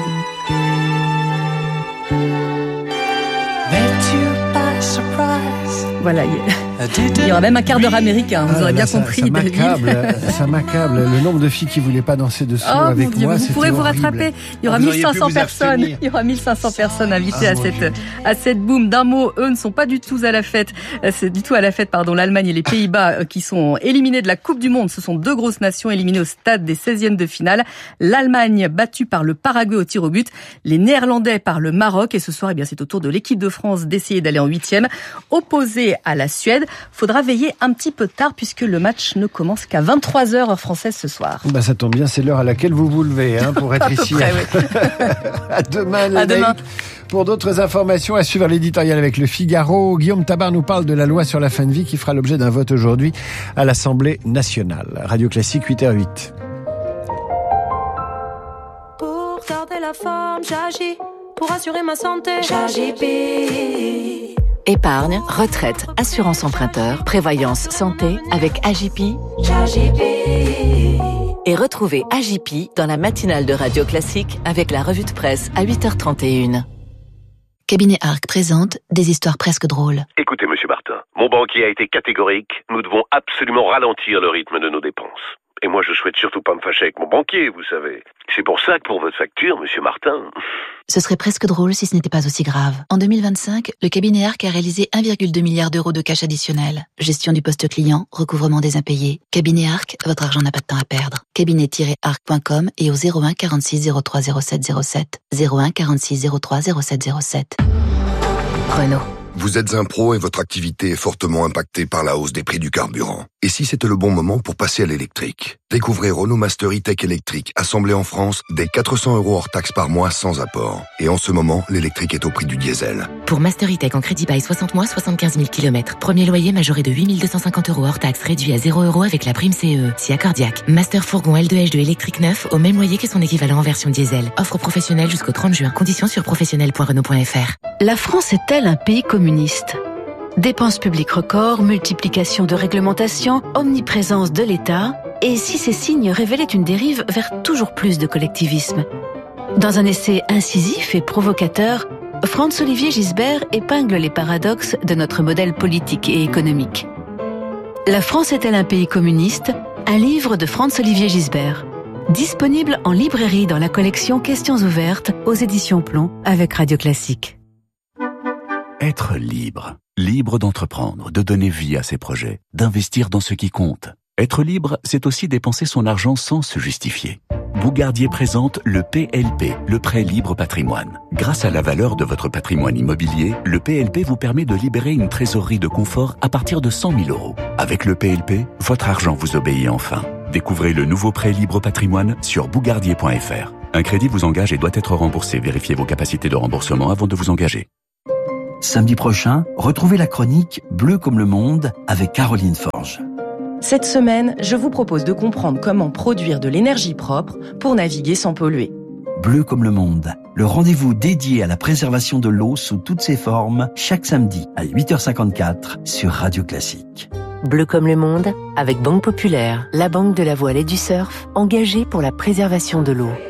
Voilà, il y aura même un quart d'heure américain, vous aurez bien compris. Ça m'accable, le nombre de filles qui voulaient pas danser dessous avec moi, vous pourrez vous rattraper. Il y aura 1500 personnes. Il y aura 1500 personnes invitées à cette boum. D'un mot, eux ne sont pas du tout à la fête. C'est du tout à la fête, pardon. L'Allemagne et les Pays-Bas qui sont éliminés de la Coupe du Monde. Ce sont 2 grosses nations éliminées au stade des 16e de finale. L'Allemagne battue par le Paraguay au tir au but. Les Néerlandais par le Maroc. Et ce soir, c'est au tour de l'équipe de France d'essayer d'aller en 8e. Opposée à la Suède. Faudra veiller un petit peu tard puisque le match ne commence qu'à 23h heure française ce soir. Ça tombe bien, c'est l'heure à laquelle vous vous levez pour être ici. Près, oui. À demain. Pour d'autres informations, à suivre l'éditorial avec le Figaro. Guillaume Tabar nous parle de la loi sur la fin de vie qui fera l'objet d'un vote aujourd'hui à l'Assemblée nationale. Radio Classique 8h08. Pour garder la forme, j'agis. Pour assurer ma santé, j'agis. Épargne, retraite, assurance emprunteur, prévoyance santé avec AJP. Et retrouvez AJP dans la matinale de Radio Classique avec la revue de presse à 8h31. Cabinet Arc présente des histoires presque drôles. Écoutez, monsieur Martin, mon banquier a été catégorique. Nous devons absolument ralentir le rythme de nos dépenses. Et moi, je souhaite surtout pas me fâcher avec mon banquier, vous savez. C'est pour ça que pour votre facture, monsieur Martin... Ce serait presque drôle si ce n'était pas aussi grave. En 2025, le cabinet Arc a réalisé 1,2 milliard d'euros de cash additionnel. Gestion du poste client, recouvrement des impayés. Cabinet Arc, votre argent n'a pas de temps à perdre. Cabinet-arc.com et au 01 46 03 07 07. 01 46 03 07 07. Renault. Vous êtes un pro et votre activité est fortement impactée par la hausse des prix du carburant. Et si c'était le bon moment pour passer à l'électrique? Découvrez Renault Master E-Tech électrique, assemblé en France, dès 400 € hors taxe par mois sans apport. Et en ce moment, l'électrique est au prix du diesel. Pour Master E-Tech en crédit bail 60 mois, 75 000 km. Premier loyer majoré de 8 250 € hors taxe, réduit à 0 € avec la prime CE. Si accordiaque. Master fourgon L2H2 électrique neuf, au même loyer que son équivalent en version diesel. Offre professionnelle jusqu'au 30 juin. Conditions sur professionnel.renault.fr. La France est-elle un pays communiste ? Dépenses publiques records, multiplication de réglementations, omniprésence de l'État, et si ces signes révélaient une dérive vers toujours plus de collectivisme ? Dans un essai incisif et provocateur, Franz-Olivier Gisbert épingle les paradoxes de notre modèle politique et économique. La France est-elle un pays communiste ? Un livre de Franz-Olivier Gisbert. Disponible en librairie dans la collection Questions ouvertes aux éditions Plomb avec Radio Classique. Être libre. Libre d'entreprendre, de donner vie à ses projets, d'investir dans ce qui compte. Être libre, c'est aussi dépenser son argent sans se justifier. Bougardier présente le PLP, le prêt libre patrimoine. Grâce à la valeur de votre patrimoine immobilier, le PLP vous permet de libérer une trésorerie de confort à partir de 100 000 €. Avec le PLP, votre argent vous obéit enfin. Découvrez le nouveau prêt libre patrimoine sur bougardier.fr. Un crédit vous engage et doit être remboursé. Vérifiez vos capacités de remboursement avant de vous engager. Samedi prochain, retrouvez la chronique Bleu comme le monde avec Caroline Forge. Cette semaine, je vous propose de comprendre comment produire de l'énergie propre pour naviguer sans polluer. Bleu comme le monde, le rendez-vous dédié à la préservation de l'eau sous toutes ses formes, chaque samedi à 8h54 sur Radio Classique. Bleu comme le monde, avec Banque Populaire, la banque de la voile et du surf, engagée pour la préservation de l'eau.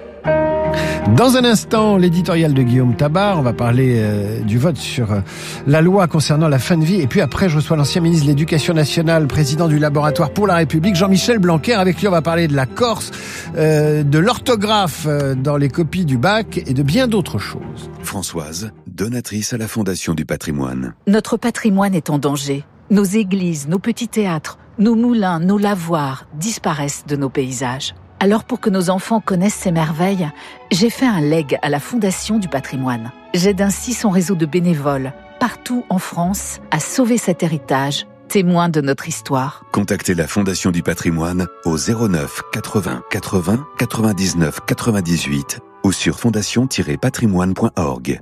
Dans un instant, l'éditorial de Guillaume Tabar, on va parler du vote sur la loi concernant la fin de vie. Et puis après, je reçois l'ancien ministre de l'Éducation nationale, président du Laboratoire pour la République, Jean-Michel Blanquer. Avec lui, on va parler de la Corse, de l'orthographe dans les copies du bac et de bien d'autres choses. Françoise, donatrice à la Fondation du patrimoine. Notre patrimoine est en danger. Nos églises, nos petits théâtres, nos moulins, nos lavoirs disparaissent de nos paysages. Alors pour que nos enfants connaissent ces merveilles, j'ai fait un legs à la Fondation du patrimoine. J'aide ainsi son réseau de bénévoles, partout en France, à sauver cet héritage, témoin de notre histoire. Contactez la Fondation du patrimoine au 09 80 80 99 98 ou sur fondation-patrimoine.org.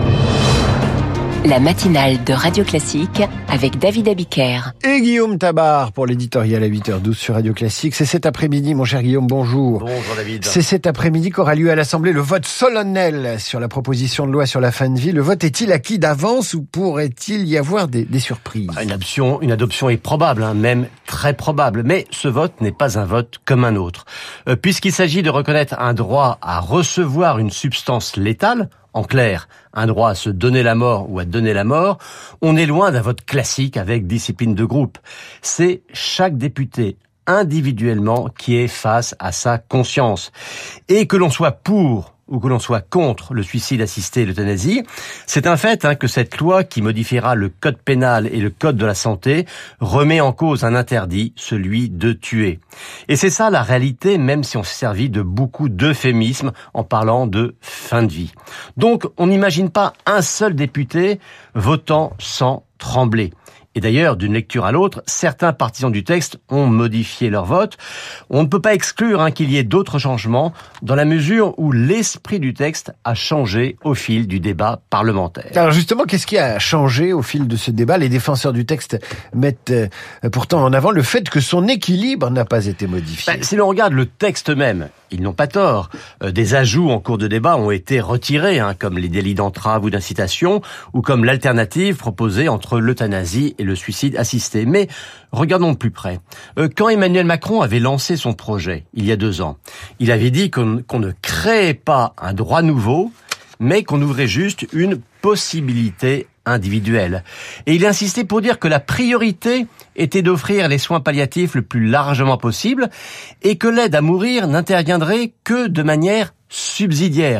La matinale de Radio Classique avec David Abiker. Et Guillaume Tabar pour l'éditorial à 8h12 sur Radio Classique. C'est cet après-midi, mon cher Guillaume, bonjour. Bonjour David. C'est cet après-midi qu'aura lieu à l'Assemblée le vote solennel sur la proposition de loi sur la fin de vie. Le vote est-il acquis d'avance ou pourrait-il y avoir des surprises ? Une adoption est probable, même très probable. Mais ce vote n'est pas un vote comme un autre. Puisqu'il s'agit de reconnaître un droit à recevoir une substance létale, en clair, un droit à se donner la mort ou à donner la mort, on est loin d'un vote classique avec discipline de groupe. C'est chaque député individuellement qui est face à sa conscience. Et que l'on soit pour ou que l'on soit contre le suicide assisté et l'euthanasie, c'est un fait que cette loi qui modifiera le code pénal et le code de la santé remet en cause un interdit, celui de tuer. Et c'est ça la réalité, même si on s'est servi de beaucoup d'euphémismes en parlant de fin de vie. Donc on n'imagine pas un seul député votant sans trembler. Et d'ailleurs, d'une lecture à l'autre, certains partisans du texte ont modifié leur vote. On ne peut pas exclure qu'il y ait d'autres changements dans la mesure où l'esprit du texte a changé au fil du débat parlementaire. Alors justement, qu'est-ce qui a changé au fil de ce débat ? Les défenseurs du texte mettent pourtant en avant le fait que son équilibre n'a pas été modifié. Si l'on regarde le texte même, ils n'ont pas tort. Des ajouts en cours de débat ont été retirés, comme les délits d'entrave ou d'incitation, ou comme l'alternative proposée entre l'euthanasie et le suicide assisté. Mais regardons de plus près. Quand Emmanuel Macron avait lancé son projet, il y a 2 ans, il avait dit qu'on ne créait pas un droit nouveau, mais qu'on ouvrait juste une possibilité individuelle. Et il insistait pour dire que la priorité était d'offrir les soins palliatifs le plus largement possible et que l'aide à mourir n'interviendrait que de manière subsidiaire.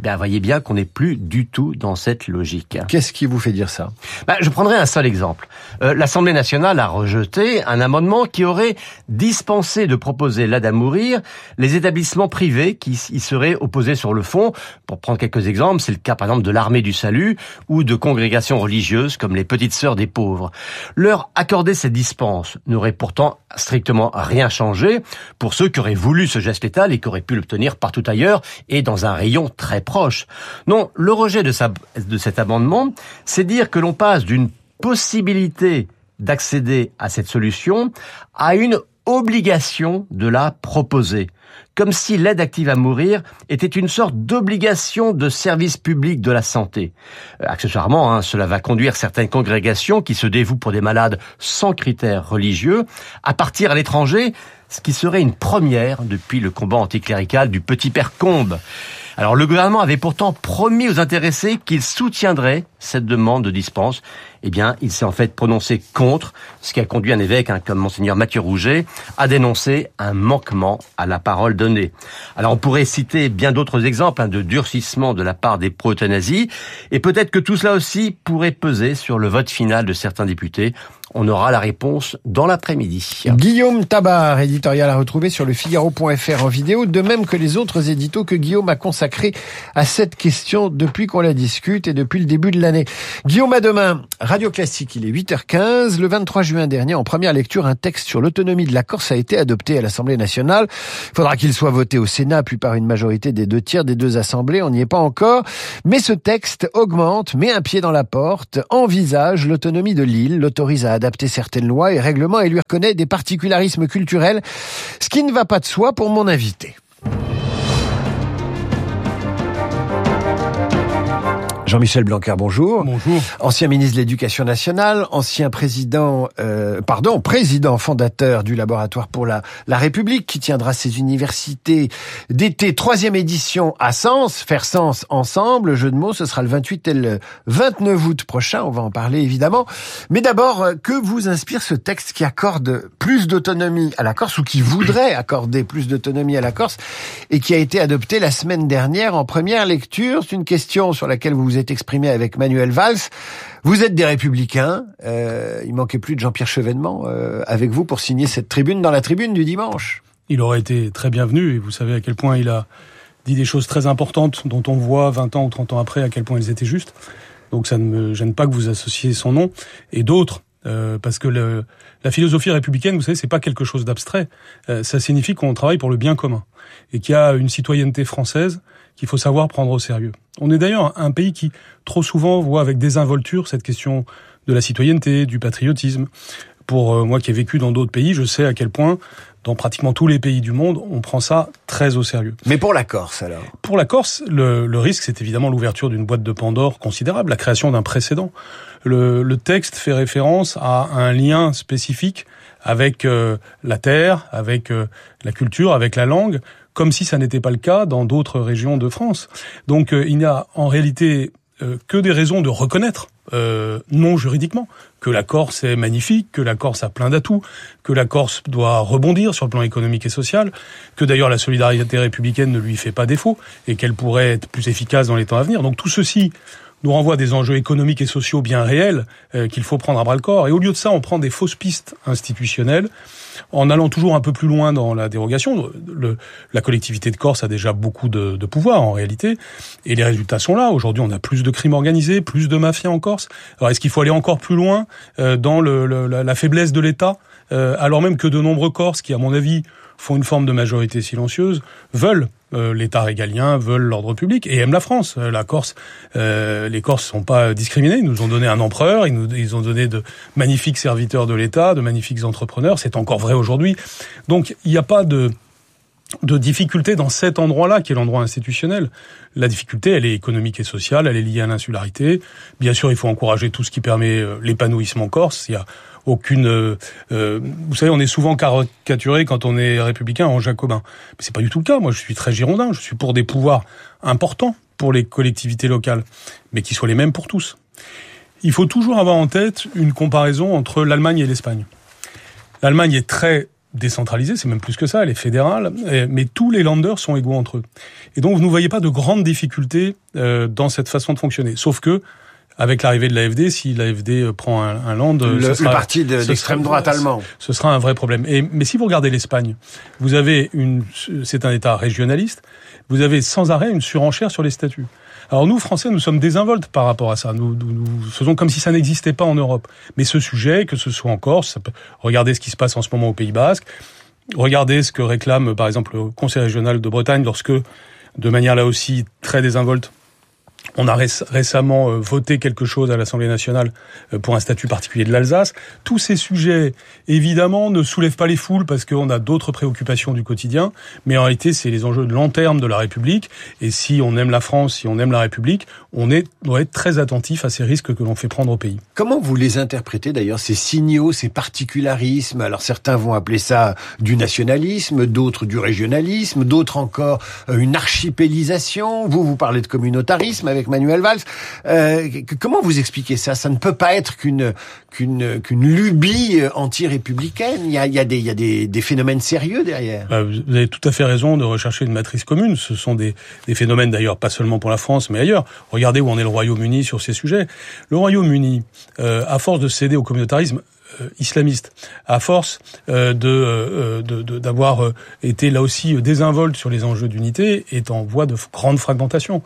Eh bien, voyez bien qu'on n'est plus du tout dans cette logique. Qu'est-ce qui vous fait dire ça? Je prendrai un seul exemple. L'Assemblée nationale a rejeté un amendement qui aurait dispensé de proposer l'aide à mourir les établissements privés qui y seraient opposés sur le fond. Pour prendre quelques exemples, c'est le cas par exemple de l'Armée du Salut ou de congrégations religieuses comme les Petites Sœurs des Pauvres. Leur accorder cette dispense n'aurait pourtant strictement rien changé pour ceux qui auraient voulu ce geste létal et qui auraient pu l'obtenir partout ailleurs et dans un rayon très proche. Non, le rejet de cet amendement, c'est dire que l'on passe d'une possibilité d'accéder à cette solution à une obligation de la proposer. Comme si l'aide active à mourir était une sorte d'obligation de service public de la santé. Accessoirement, cela va conduire certaines congrégations qui se dévouent pour des malades sans critères religieux à partir à l'étranger, ce qui serait une première depuis le combat anticlérical du petit père Combes. Alors le gouvernement avait pourtant promis aux intéressés qu'il soutiendrait cette demande de dispense. Eh bien, il s'est en fait prononcé contre, ce qui a conduit un évêque comme Monseigneur Mathieu Rouget à dénoncer un manquement à la parole donnée. Alors on pourrait citer bien d'autres exemples de durcissement de la part des pro-euthanasie, et peut-être que tout cela aussi pourrait peser sur le vote final de certains députés. On aura la réponse dans l'après-midi. Guillaume Tabar, éditorial à retrouver sur le Figaro.fr en vidéo, de même que les autres éditos que Guillaume a consacrés à cette question depuis qu'on la discute et depuis le début de l'année. Guillaume, à demain. Radio Classique, il est 8h15. Le 23 juin dernier, en première lecture, un texte sur l'autonomie de la Corse a été adopté à l'Assemblée nationale. Il faudra qu'il soit voté au Sénat, puis par une majorité des 2/3 des deux assemblées. On n'y est pas encore. Mais ce texte augmente, met un pied dans la porte, envisage l'autonomie de l'île, l'autorise à adapter certaines lois et règlements et lui reconnaît des particularismes culturels, ce qui ne va pas de soi pour mon invité. Jean-Michel Blanquer, bonjour. Bonjour. Ancien ministre de l'Éducation nationale, ancien président fondateur du Laboratoire pour la République, qui tiendra ses universités d'été, 3e édition à Sens, faire Sens ensemble, jeu de mots, ce sera le 28 et le 29 août prochain, on va en parler évidemment. Mais d'abord, que vous inspire ce texte qui accorde plus d'autonomie à la Corse, ou qui voudrait accorder plus d'autonomie à la Corse, et qui a été adopté la semaine dernière en première lecture? C'est une question sur laquelle vous vous êtes exprimé avec Manuel Valls. Vous êtes des Républicains. Il manquait plus de Jean-Pierre Chevènement avec vous pour signer cette tribune dans la tribune du dimanche. Il aurait été très bienvenu, et vous savez à quel point il a dit des choses très importantes dont on voit 20 ans ou 30 ans après à quel point elles étaient justes. Donc ça ne me gêne pas que vous associez son nom et d'autres, parce que la philosophie républicaine, vous savez, c'est pas quelque chose d'abstrait. Ça signifie qu'on travaille pour le bien commun et qu'il y a une citoyenneté française qu'il faut savoir prendre au sérieux. On est d'ailleurs un pays qui, trop souvent, voit avec désinvolture cette question de la citoyenneté, du patriotisme. Pour moi qui ai vécu dans d'autres pays, je sais à quel point, dans pratiquement tous les pays du monde, on prend ça très au sérieux. Mais pour la Corse, alors? Pour la Corse, le risque, c'est évidemment l'ouverture d'une boîte de Pandore considérable, la création d'un précédent. Le texte fait référence à un lien spécifique avec la terre, avec la culture, avec la langue, comme si ça n'était pas le cas dans d'autres régions de France. Donc il n'y a en réalité que des raisons de reconnaître, non juridiquement, que la Corse est magnifique, que la Corse a plein d'atouts, que la Corse doit rebondir sur le plan économique et social, que d'ailleurs la solidarité républicaine ne lui fait pas défaut et qu'elle pourrait être plus efficace dans les temps à venir. Donc tout ceci nous renvoie à des enjeux économiques et sociaux bien réels qu'il faut prendre à bras-le-corps. Et au lieu de ça, on prend des fausses pistes institutionnelles en allant toujours un peu plus loin dans la dérogation. La collectivité de Corse a déjà beaucoup de pouvoir en réalité, et les résultats sont là. Aujourd'hui, on a plus de crimes organisés, plus de mafias en Corse. Alors est-ce qu'il faut aller encore plus loin dans la faiblesse de l'État, alors même que de nombreux Corses, qui à mon avis font une forme de majorité silencieuse, veulent l'État régalien, veulent l'ordre public et aiment la France. La Corse, les Corses sont pas discriminés. Ils nous ont donné un empereur, ils ont donné de magnifiques serviteurs de l'État, de magnifiques entrepreneurs. C'est encore vrai aujourd'hui. Donc il n'y a pas de difficulté dans cet endroit-là, qui est l'endroit institutionnel. La difficulté, elle est économique et sociale, elle est liée à l'insularité. Bien sûr, il faut encourager tout ce qui permet l'épanouissement corse. Il y a aucune... vous savez, on est souvent caricaturé quand on est républicain en jacobin. Mais c'est pas du tout le cas. Moi, je suis très girondin. Je suis pour des pouvoirs importants pour les collectivités locales, mais qui soient les mêmes pour tous. Il faut toujours avoir en tête une comparaison entre l'Allemagne et l'Espagne. L'Allemagne est très décentralisée, c'est même plus que ça, elle est fédérale, mais tous les Länder sont égaux entre eux. Et donc vous ne voyez pas de grandes difficultés dans cette façon de fonctionner. Sauf que, avec l'arrivée de l'AfD, si l'AfD prend un land, le parti d'extrême droite allemand, ce sera un vrai problème. Mais si vous regardez l'Espagne, vous avez c'est un État régionaliste, vous avez sans arrêt une surenchère sur les statuts. Alors nous, Français, nous sommes désinvoltes par rapport à ça. Nous faisons comme si ça n'existait pas en Europe. Mais ce sujet, que ce soit en Corse, regardez ce qui se passe en ce moment au Pays Basque, regardez ce que réclame, par exemple, le Conseil régional de Bretagne, lorsque, de manière là aussi très désinvolte, on a récemment voté quelque chose à l'Assemblée nationale pour un statut particulier de l'Alsace. Tous ces sujets, évidemment, ne soulèvent pas les foules parce qu'on a d'autres préoccupations du quotidien. Mais en réalité, c'est les enjeux de long terme de la République. Et si on aime la France, si on aime la République, doit être très attentif à ces risques que l'on fait prendre au pays. Comment vous les interprétez d'ailleurs, ces signaux, ces particularismes? Alors certains vont appeler ça du nationalisme, d'autres du régionalisme, d'autres encore une archipélisation. Vous parlez de communautarisme avec Manuel Valls. Comment vous expliquez ça? Ça ne peut pas être qu'une lubie anti-républicaine. Il y a des phénomènes sérieux derrière. Vous avez tout à fait raison de rechercher une matrice commune. Ce sont des phénomènes d'ailleurs pas seulement pour la France, mais ailleurs. Regardez où en est le Royaume-Uni sur ces sujets. Le Royaume-Uni, à force de céder au communautarisme islamiste, à force d'avoir été là aussi désinvolte sur les enjeux d'unité, est en voie de grande fragmentation.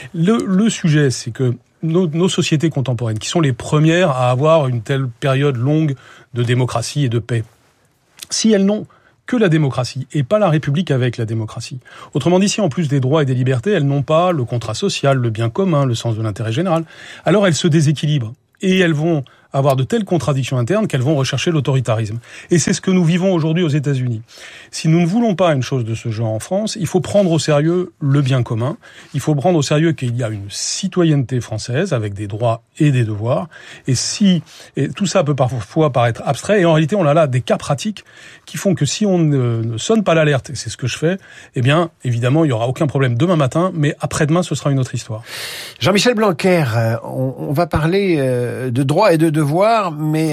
Le sujet, c'est que nos sociétés contemporaines, qui sont les premières à avoir une telle période longue de démocratie et de paix, si elles n'ont que la démocratie et pas la République avec la démocratie. Autrement dit, si en plus des droits et des libertés, elles n'ont pas le contrat social, le bien commun, le sens de l'intérêt général, alors elles se déséquilibrent et elles vont avoir de telles contradictions internes qu'elles vont rechercher l'autoritarisme. Et c'est ce que nous vivons aujourd'hui aux États-Unis. Si nous ne voulons pas une chose de ce genre en France, il faut prendre au sérieux le bien commun, il faut prendre au sérieux qu'il y a une citoyenneté française avec des droits et des devoirs, et tout ça peut parfois paraître abstrait, et en réalité on a là des cas pratiques qui font que si on ne sonne pas l'alerte, et c'est ce que je fais, eh bien évidemment il y aura aucun problème demain matin, mais après-demain ce sera une autre histoire. Jean-Michel Blanquer, on va parler de droits et de devoir, mais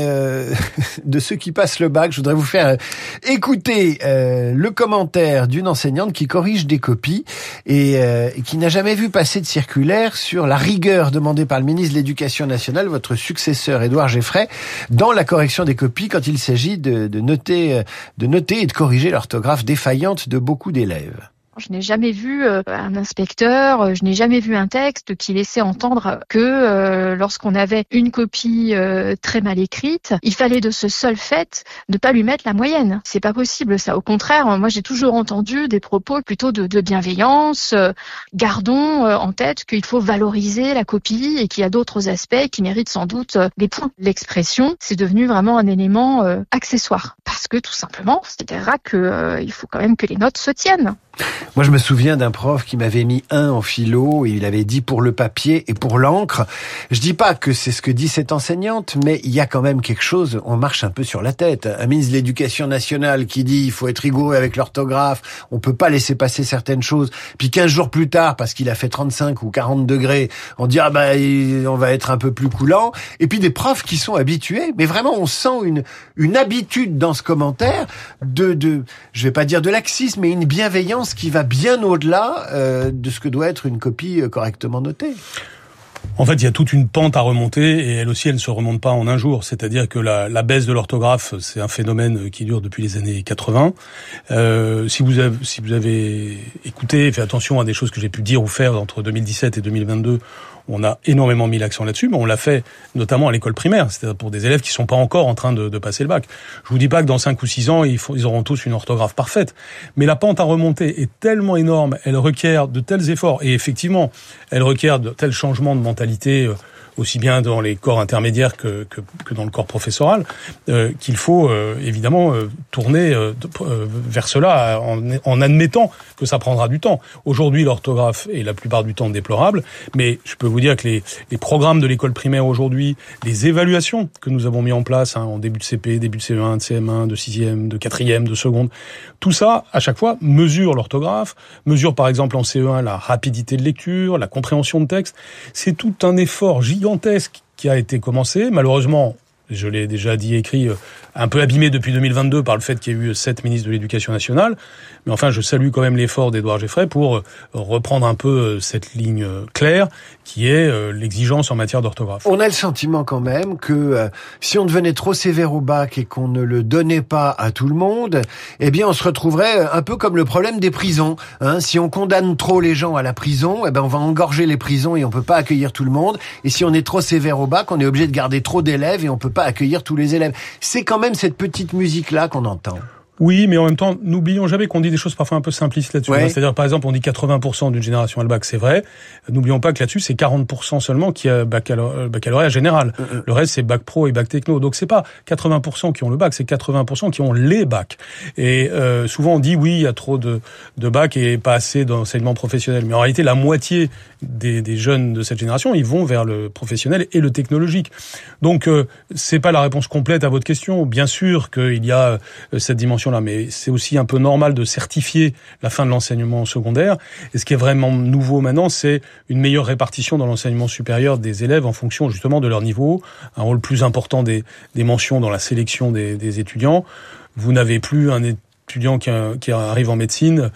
de ceux qui passent le bac. Je voudrais vous faire écouter le commentaire d'une enseignante qui corrige des copies et qui n'a jamais vu passer de circulaire sur la rigueur demandée par le ministre de l'Éducation nationale, votre successeur Édouard Geffray, dans la correction des copies quand il s'agit de noter et de corriger l'orthographe défaillante de beaucoup d'élèves. Je n'ai jamais vu un inspecteur, je n'ai jamais vu un texte qui laissait entendre que lorsqu'on avait une copie très mal écrite, il fallait de ce seul fait ne pas lui mettre la moyenne. C'est pas possible ça. Au contraire, moi j'ai toujours entendu des propos plutôt de bienveillance. Gardons en tête qu'il faut valoriser la copie et qu'il y a d'autres aspects qui méritent sans doute des points. L'expression, c'est devenu vraiment un élément accessoire parce que tout simplement, c'est-à-dire que il faut quand même que les notes se tiennent. Moi, je me souviens d'un prof qui m'avait mis 1 en philo et il avait dit pour le papier et pour l'encre. Je dis pas que c'est ce que dit cette enseignante, mais il y a quand même quelque chose, on marche un peu sur la tête. Un ministre de l'Éducation nationale qui dit il faut être rigoureux avec l'orthographe, on peut pas laisser passer certaines choses. Puis 15 jours plus tard, parce qu'il a fait 35 ou 40 degrés, on dit on va être un peu plus coulant. Et puis des profs qui sont habitués, mais vraiment on sent une habitude dans ce commentaire je vais pas dire de laxisme, mais une bienveillance qui va bien au-delà de ce que doit être une copie correctement notée. En fait, il y a toute une pente à remonter et elle aussi, elle ne se remonte pas en un jour. C'est-à-dire que la baisse de l'orthographe, c'est un phénomène qui dure depuis les années 80. Si vous avez écouté et fait attention à des choses que j'ai pu dire ou faire entre 2017 et 2022, on a énormément mis l'accent là-dessus, mais on l'a fait notamment à l'école primaire, c'est-à-dire pour des élèves qui sont pas encore en train de passer le bac. Je vous dis pas que dans 5 ou 6 ans, ils auront tous une orthographe parfaite, mais la pente à remonter est tellement énorme, elle requiert de tels efforts, et effectivement, elle requiert de tels changements de mentalité, aussi bien dans les corps intermédiaires que dans le corps professoral, qu'il faut évidemment tourner vers cela en admettant que ça prendra du temps. Aujourd'hui, l'orthographe est la plupart du temps déplorable, mais je peux vous dire que les programmes de l'école primaire aujourd'hui, les évaluations que nous avons mis en place en début de CP, début de CE1, de CM1, de 6e, de 4e, de seconde, tout ça, à chaque fois, mesure l'orthographe, mesure par exemple en CE1 la rapidité de lecture, la compréhension de texte. C'est tout un effort gigantesque qui a été commencé. Malheureusement, je l'ai déjà dit et écrit, un peu abîmé depuis 2022 par le fait qu'il y a eu 7 ministres de l'Éducation nationale. Mais enfin, je salue quand même l'effort d'Édouard Geffray pour reprendre un peu cette ligne claire qui est l'exigence en matière d'orthographe. On a le sentiment quand même que si on devenait trop sévère au bac et qu'on ne le donnait pas à tout le monde, eh bien on se retrouverait un peu comme le problème des prisons. Si on condamne trop les gens à la prison, eh ben on va engorger les prisons et on peut pas accueillir tout le monde. Et si on est trop sévère au bac, on est obligé de garder trop d'élèves et on peut pas accueillir tous les élèves. C'est quand même cette petite musique-là qu'on entend. Oui, mais en même temps, n'oublions jamais qu'on dit des choses parfois un peu simplistes là-dessus. Ouais. C'est-à-dire, par exemple, on dit 80% d'une génération à le bac, c'est vrai. N'oublions pas que là-dessus, c'est 40% seulement qui a baccalauréat général. Le reste, c'est bac pro et bac techno. Donc, c'est pas 80% qui ont le bac, c'est 80% qui ont les bacs. Et souvent, on dit, oui, il y a trop de bacs et pas assez d'enseignement professionnel. Mais en réalité, la moitié des jeunes de cette génération, ils vont vers le professionnel et le technologique. Donc, c'est pas la réponse complète à votre question. Bien sûr qu'il y a cette dimension là, mais c'est aussi un peu normal de certifier la fin de l'enseignement secondaire. Et ce qui est vraiment nouveau maintenant, c'est une meilleure répartition dans l'enseignement supérieur des élèves en fonction justement de leur niveau, un rôle plus important des mentions dans la sélection des étudiants. Vous n'avez plus un étudiant qui arrive en médecine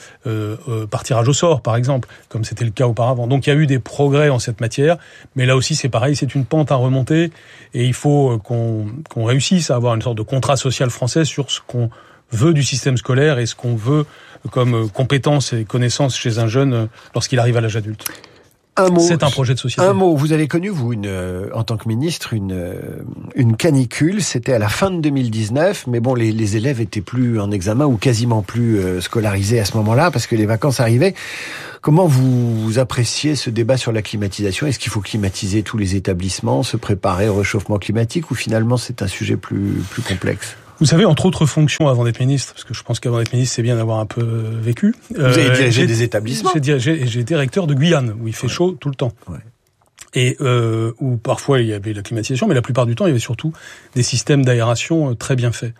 par tirage au sort, par exemple, comme c'était le cas auparavant. Donc il y a eu des progrès en cette matière, mais là aussi c'est pareil, c'est une pente à remonter, et il faut qu'on réussisse à avoir une sorte de contrat social français sur ce qu'on veut du système scolaire et ce qu'on veut comme compétences et connaissances chez un jeune lorsqu'il arrive à l'âge adulte. Un mot. C'est un projet de société. Un mot. Vous avez connu, vous, en tant que ministre, une canicule. C'était à la fin de 2019. Mais bon, les élèves étaient plus en examen ou quasiment plus scolarisés à ce moment-là parce que les vacances arrivaient. Comment vous appréciez ce débat sur la climatisation ? Est-ce qu'il faut climatiser tous les établissements, se préparer au réchauffement climatique, ou finalement c'est un sujet plus complexe ? Vous savez, entre autres fonctions avant d'être ministre, parce que je pense qu'avant d'être ministre, c'est bien d'avoir un peu vécu. Vous avez dirigé des établissements. J'ai été recteur de Guyane, où il fait chaud tout le temps. Ouais. Et où parfois il y avait la climatisation, mais la plupart du temps il y avait surtout des systèmes d'aération très bien faits.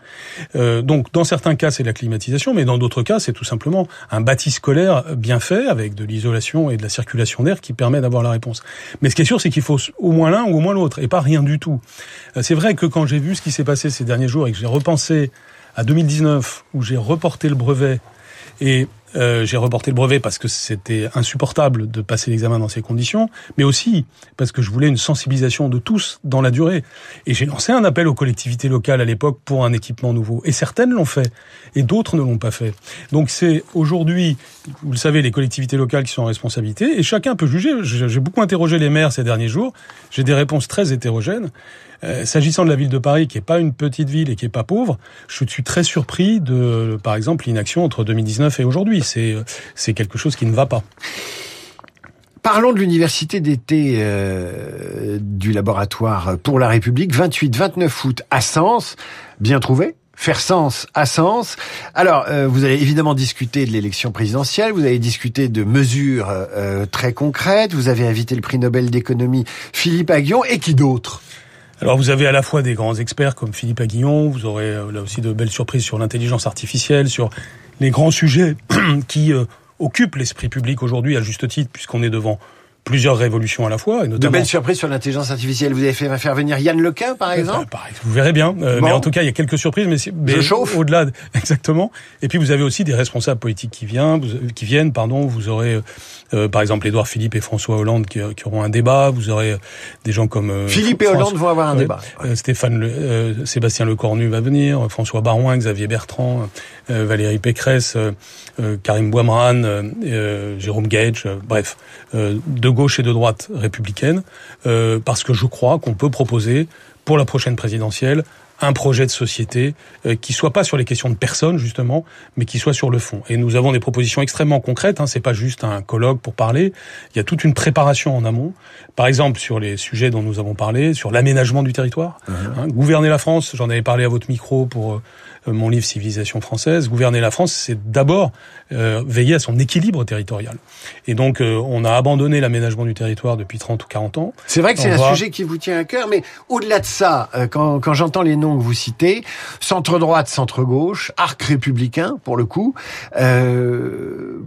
Donc dans certains cas c'est la climatisation, mais dans d'autres cas c'est tout simplement un bâti scolaire bien fait avec de l'isolation et de la circulation d'air qui permet d'avoir la réponse. Mais ce qui est sûr c'est qu'il faut au moins l'un ou au moins l'autre et pas rien du tout. C'est vrai que quand j'ai vu ce qui s'est passé ces derniers jours et que j'ai repensé à 2019 où j'ai reporté le brevet et j'ai reporté le brevet parce que c'était insupportable de passer l'examen dans ces conditions, mais aussi parce que je voulais une sensibilisation de tous dans la durée. Et j'ai lancé un appel aux collectivités locales à l'époque pour un équipement nouveau. Et certaines l'ont fait, et d'autres ne l'ont pas fait. Donc c'est aujourd'hui, vous le savez, les collectivités locales qui sont en responsabilité, et chacun peut juger. J'ai beaucoup interrogé les maires ces derniers jours, j'ai des réponses très hétérogènes. S'agissant de la ville de Paris, qui est pas une petite ville et qui est pas pauvre, je suis très surpris de, par exemple, l'inaction entre 2019 et aujourd'hui. C'est quelque chose qui ne va pas. Parlons de l'université d'été du laboratoire pour la République, 28-29 août à Sens. Bien trouvé. Faire sens à Sens. Alors, vous avez évidemment discuté de l'élection présidentielle, vous avez discuté de mesures très concrètes, vous avez invité le prix Nobel d'économie Philippe Aghion, et qui d'autre ? Alors vous avez à la fois des grands experts comme Philippe Aghion, vous aurez là aussi de belles surprises sur l'intelligence artificielle, sur les grands sujets qui occupent l'esprit public aujourd'hui à juste titre, puisqu'on est devant plusieurs révolutions à la fois. Et notamment... De belles surprises sur l'intelligence artificielle. Vous avez fait faire venir Yann Lequin, par exemple? Vous verrez bien. Bon. Mais en tout cas, il y a quelques surprises. Mais au-delà, exactement. Et puis, vous avez aussi des responsables politiques qui viennent. Vous aurez, par exemple, Édouard Philippe et François Hollande qui auront un débat. Vous aurez des gens comme... Philippe et Hollande vont avoir un débat. Sébastien Lecornu va venir, François Baroin, Xavier Bertrand, Valérie Pécresse, Karim Bouamran, Jérôme Gage, bref, de gauche et de droite républicaine, parce que je crois qu'on peut proposer pour la prochaine présidentielle un projet de société qui soit pas sur les questions de personnes justement, mais qui soit sur le fond. Et nous avons des propositions extrêmement concrètes. C'est pas juste un colloque pour parler. Il y a toute une préparation en amont. Par exemple, sur les sujets dont nous avons parlé, sur l'aménagement du territoire. Gouverner la France. J'en avais parlé à votre micro pour mon livre Civilisation française. Gouverner la France, c'est d'abord veiller à son équilibre territorial. Et donc, on a abandonné l'aménagement du territoire depuis 30 ou 40 ans. C'est vrai que c'est un sujet qui vous tient à cœur, mais au-delà de ça, quand j'entends les noms que vous citez, centre-droite, centre-gauche, arc républicain, pour le coup,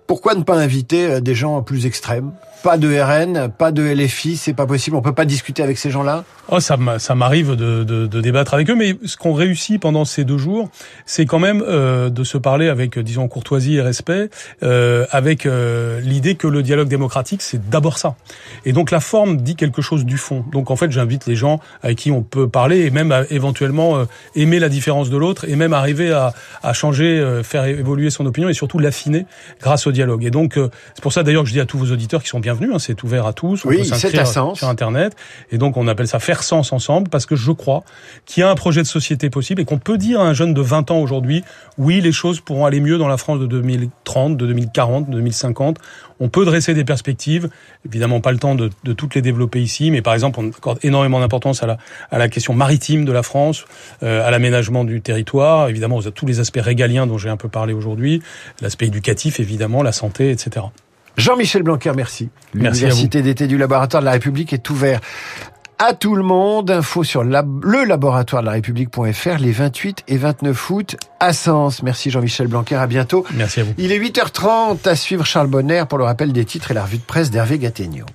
Pourquoi ne pas inviter des gens plus extrêmes ? Pas de RN, pas de LFI, c'est pas possible. On peut pas discuter avec ces gens-là. Oh, ça m'arrive de débattre avec eux, mais ce qu'on réussit pendant ces 2 jours, c'est quand même de se parler avec, disons, courtoisie et respect, avec l'idée que le dialogue démocratique, c'est d'abord ça. Et donc la forme dit quelque chose du fond. Donc en fait, j'invite les gens avec qui on peut parler et même éventuellement aimer la différence de l'autre et même arriver à changer, faire évoluer son opinion et surtout l'affiner grâce au dialogue. Et donc c'est pour ça d'ailleurs que je dis à tous vos auditeurs qui sont bienvenus, hein, c'est ouvert à tous, on peut s'inscrire sur Internet, et donc on appelle ça faire sens ensemble, parce que je crois qu'il y a un projet de société possible et qu'on peut dire à un jeune de 20 ans aujourd'hui, oui, les choses pourront aller mieux dans la France de 2030, de 2040, de 2050. On peut dresser des perspectives, évidemment pas le temps de toutes les développer ici, mais par exemple on accorde énormément d'importance à la question maritime de la France, à l'aménagement du territoire, évidemment tous les aspects régaliens dont j'ai un peu parlé aujourd'hui, l'aspect éducatif évidemment, la santé, etc. Jean-Michel Blanquer, merci. Merci L'université d'été du Laboratoire de la République est ouverte à tout le monde. Info sur le laboratoire de la République.fr les 28 et 29 août à Sens. Merci Jean-Michel Blanquer, à bientôt. Merci à vous. Il est 8h30, à suivre Charles Bonner pour le rappel des titres et la revue de presse d'Hervé Gattegno.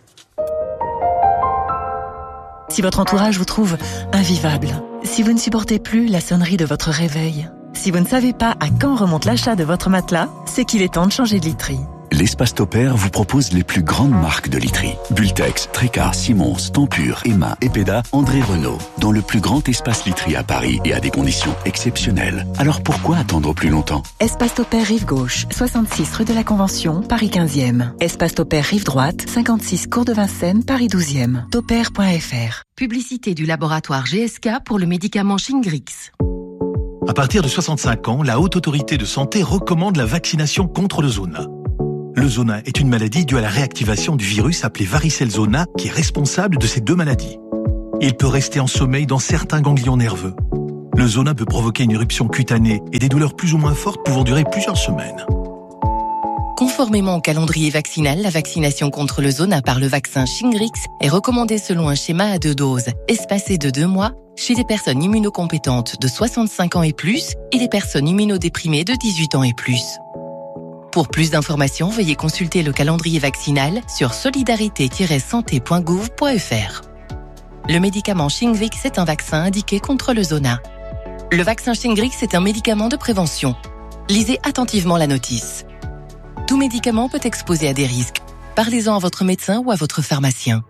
Si votre entourage vous trouve invivable, si vous ne supportez plus la sonnerie de votre réveil, si vous ne savez pas à quand remonte l'achat de votre matelas, c'est qu'il est temps de changer de literie. L'Espace Topair vous propose les plus grandes marques de literie. Bultex, Trécar, Simons, Tempur, Emma, Epeda, André Renault. Dans le plus grand espace literie à Paris et à des conditions exceptionnelles. Alors pourquoi attendre plus longtemps ? Espace Topair Rive Gauche, 66 rue de la Convention, Paris 15e. Espace Topair Rive Droite, 56 cours de Vincennes, Paris 12e. Topair.fr. Publicité du laboratoire GSK pour le médicament Shingrix. À partir de 65 ans, la Haute Autorité de Santé recommande la vaccination contre le zona. Le zona est une maladie due à la réactivation du virus appelé varicelle zona qui est responsable de ces 2 maladies. Il peut rester en sommeil dans certains ganglions nerveux. Le zona peut provoquer une éruption cutanée et des douleurs plus ou moins fortes pouvant durer plusieurs semaines. Conformément au calendrier vaccinal, la vaccination contre le zona par le vaccin Shingrix est recommandée selon un schéma à 2 doses, espacé de 2 mois, chez les personnes immunocompétentes de 65 ans et plus et les personnes immunodéprimées de 18 ans et plus. Pour plus d'informations, veuillez consulter le calendrier vaccinal sur solidarité-santé.gouv.fr. Le médicament Shingrix est un vaccin indiqué contre le zona. Le vaccin Shingrix est un médicament de prévention. Lisez attentivement la notice. Tout médicament peut exposer à des risques. Parlez-en à votre médecin ou à votre pharmacien.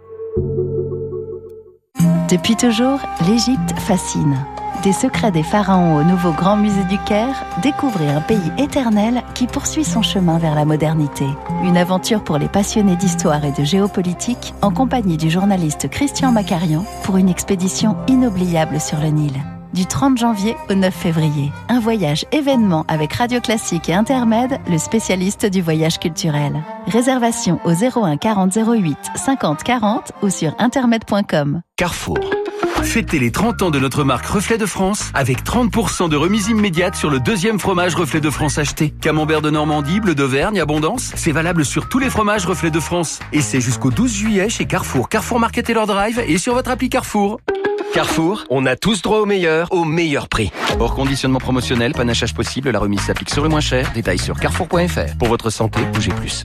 Depuis toujours, l'Égypte fascine. Des secrets des pharaons au nouveau Grand Musée du Caire, découvrez un pays éternel qui poursuit son chemin vers la modernité. Une aventure pour les passionnés d'histoire et de géopolitique en compagnie du journaliste Christian Macarian pour une expédition inoubliable sur le Nil. Du 30 janvier au 9 février. Un voyage événement avec Radio Classique et Intermed, le spécialiste du voyage culturel. Réservation au 01 40 08 50 40 ou sur intermed.com. Carrefour. Fêtez les 30 ans de notre marque Reflet de France avec 30% de remise immédiate sur le 2e fromage Reflet de France acheté. Camembert de Normandie, bleu d'Auvergne, Abondance, c'est valable sur tous les fromages Reflet de France. Et c'est jusqu'au 12 juillet chez Carrefour, Carrefour Market et leur drive et sur votre appli Carrefour. Carrefour, on a tous droit au meilleur prix. Hors conditionnement promotionnel, panachage possible, la remise s'applique sur le moins cher. Détails sur carrefour.fr. Pour votre santé, bougez plus.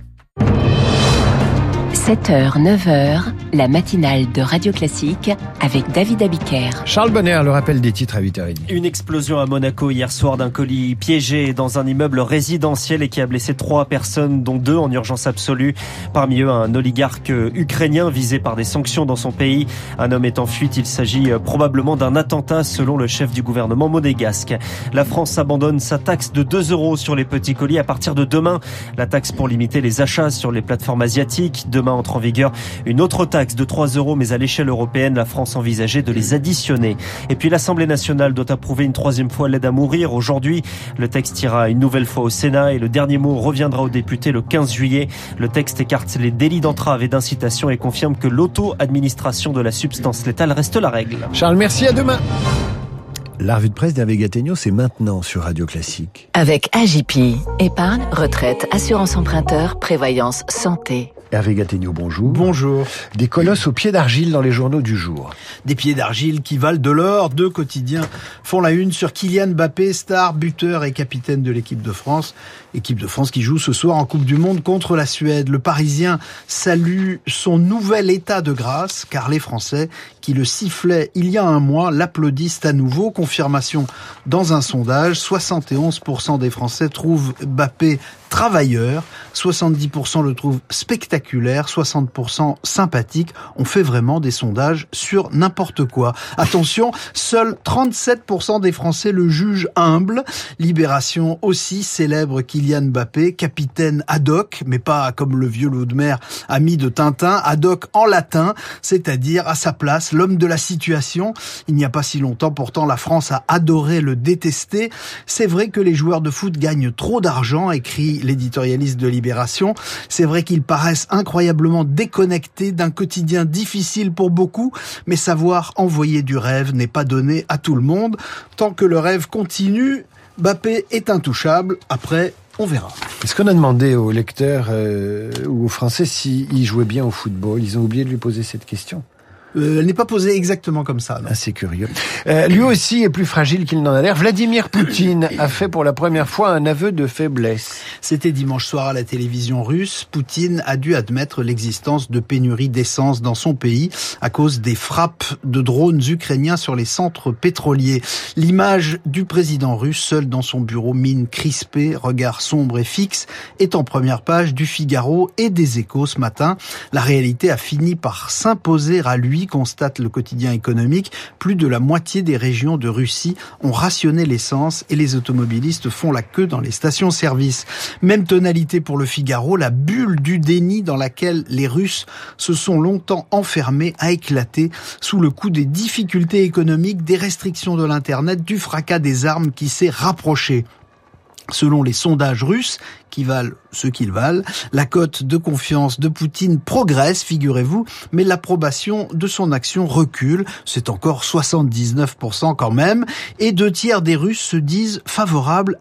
7h, 9h, la matinale de Radio Classique avec David Abiker. Charles Bonner, le rappel des titres à 8h30. Une explosion à Monaco hier soir d'un colis piégé dans un immeuble résidentiel et qui a blessé 3 personnes, dont 2 en urgence absolue. Parmi eux, un oligarque ukrainien visé par des sanctions dans son pays. Un homme est en fuite. Il s'agit probablement d'un attentat selon le chef du gouvernement monégasque. La France abandonne sa taxe de 2 € sur les petits colis à partir de demain. La taxe pour limiter les achats sur les plateformes asiatiques. Demain entre en vigueur une autre taxe de 3 €, mais à l'échelle européenne, la France envisageait de les additionner. Et puis l'Assemblée nationale doit approuver une 3e fois l'aide à mourir. Aujourd'hui, le texte ira une nouvelle fois au Sénat et le dernier mot reviendra aux députés le 15 juillet. Le texte écarte les délits d'entrave et d'incitation et confirme que l'auto-administration de la substance létale reste la règle. Charles, merci, à demain. La revue de presse d'Hervé Gattegno, c'est maintenant sur Radio Classique. Avec AJP, épargne, retraite, assurance emprunteur, prévoyance, santé. Hervé Gattegno, bonjour. Bonjour. Des colosses aux pieds d'argile dans les journaux du jour. Des pieds d'argile qui valent de l'or. 2 quotidiens font la une sur Kylian Mbappé, star, buteur et capitaine de l'équipe de France. Équipe de France qui joue ce soir en Coupe du Monde contre la Suède. Le Parisien salue son nouvel état de grâce, car les Français qui le sifflaient il y a un mois l'applaudissent à nouveau. Confirmation dans un sondage, 71% des Français trouvent Mbappé travailleur, 70% le trouvent spectaculaire, 60% sympathique. On fait vraiment des sondages sur n'importe quoi. Attention, seuls 37% des Français le jugent humble. Libération aussi célèbre Kylian Mbappé, capitaine ad hoc, mais pas comme le vieux Laudemer, ami de Tintin, ad hoc en latin, c'est-à-dire à sa place, l'homme de la situation. Il n'y a pas si longtemps, pourtant, la France a adoré le détester. C'est vrai que les joueurs de foot gagnent trop d'argent, écrit l'éditorialiste de Libération. C'est vrai qu'ils paraissent incroyablement déconnectés d'un quotidien difficile pour beaucoup, mais savoir envoyer du rêve n'est pas donné à tout le monde. Tant que le rêve continue, Mbappé est intouchable. Après, on verra. Est-ce qu'on a demandé aux lecteurs ou aux Français s'ils jouaient bien au football? Ils ont oublié de lui poser cette question. Elle n'est pas posée exactement comme ça. Non. Ah, c'est curieux. Lui aussi est plus fragile qu'il n'en a l'air. Vladimir Poutine a fait pour la première fois un aveu de faiblesse. C'était dimanche soir à la télévision russe. Poutine a dû admettre l'existence de pénuries d'essence dans son pays à cause des frappes de drones ukrainiens sur les centres pétroliers. L'image du président russe, seul dans son bureau, mine crispée, regard sombre et fixe, est en première page du Figaro et des Échos ce matin. La réalité a fini par s'imposer à lui, constate le quotidien économique. Plus de la moitié des régions de Russie ont rationné l'essence et les automobilistes font la queue dans les stations-service. Même tonalité pour le Figaro, la bulle du déni dans laquelle les Russes se sont longtemps enfermés a éclaté sous le coup des difficultés économiques, des restrictions de l'Internet, du fracas des armes qui s'est rapproché. Selon les sondages russes, qui valent ce qu'ils valent, la cote de confiance de Poutine progresse, figurez-vous, mais l'approbation de son action recule. C'est encore 79% quand même. Et 2 tiers des Russes se disent favorables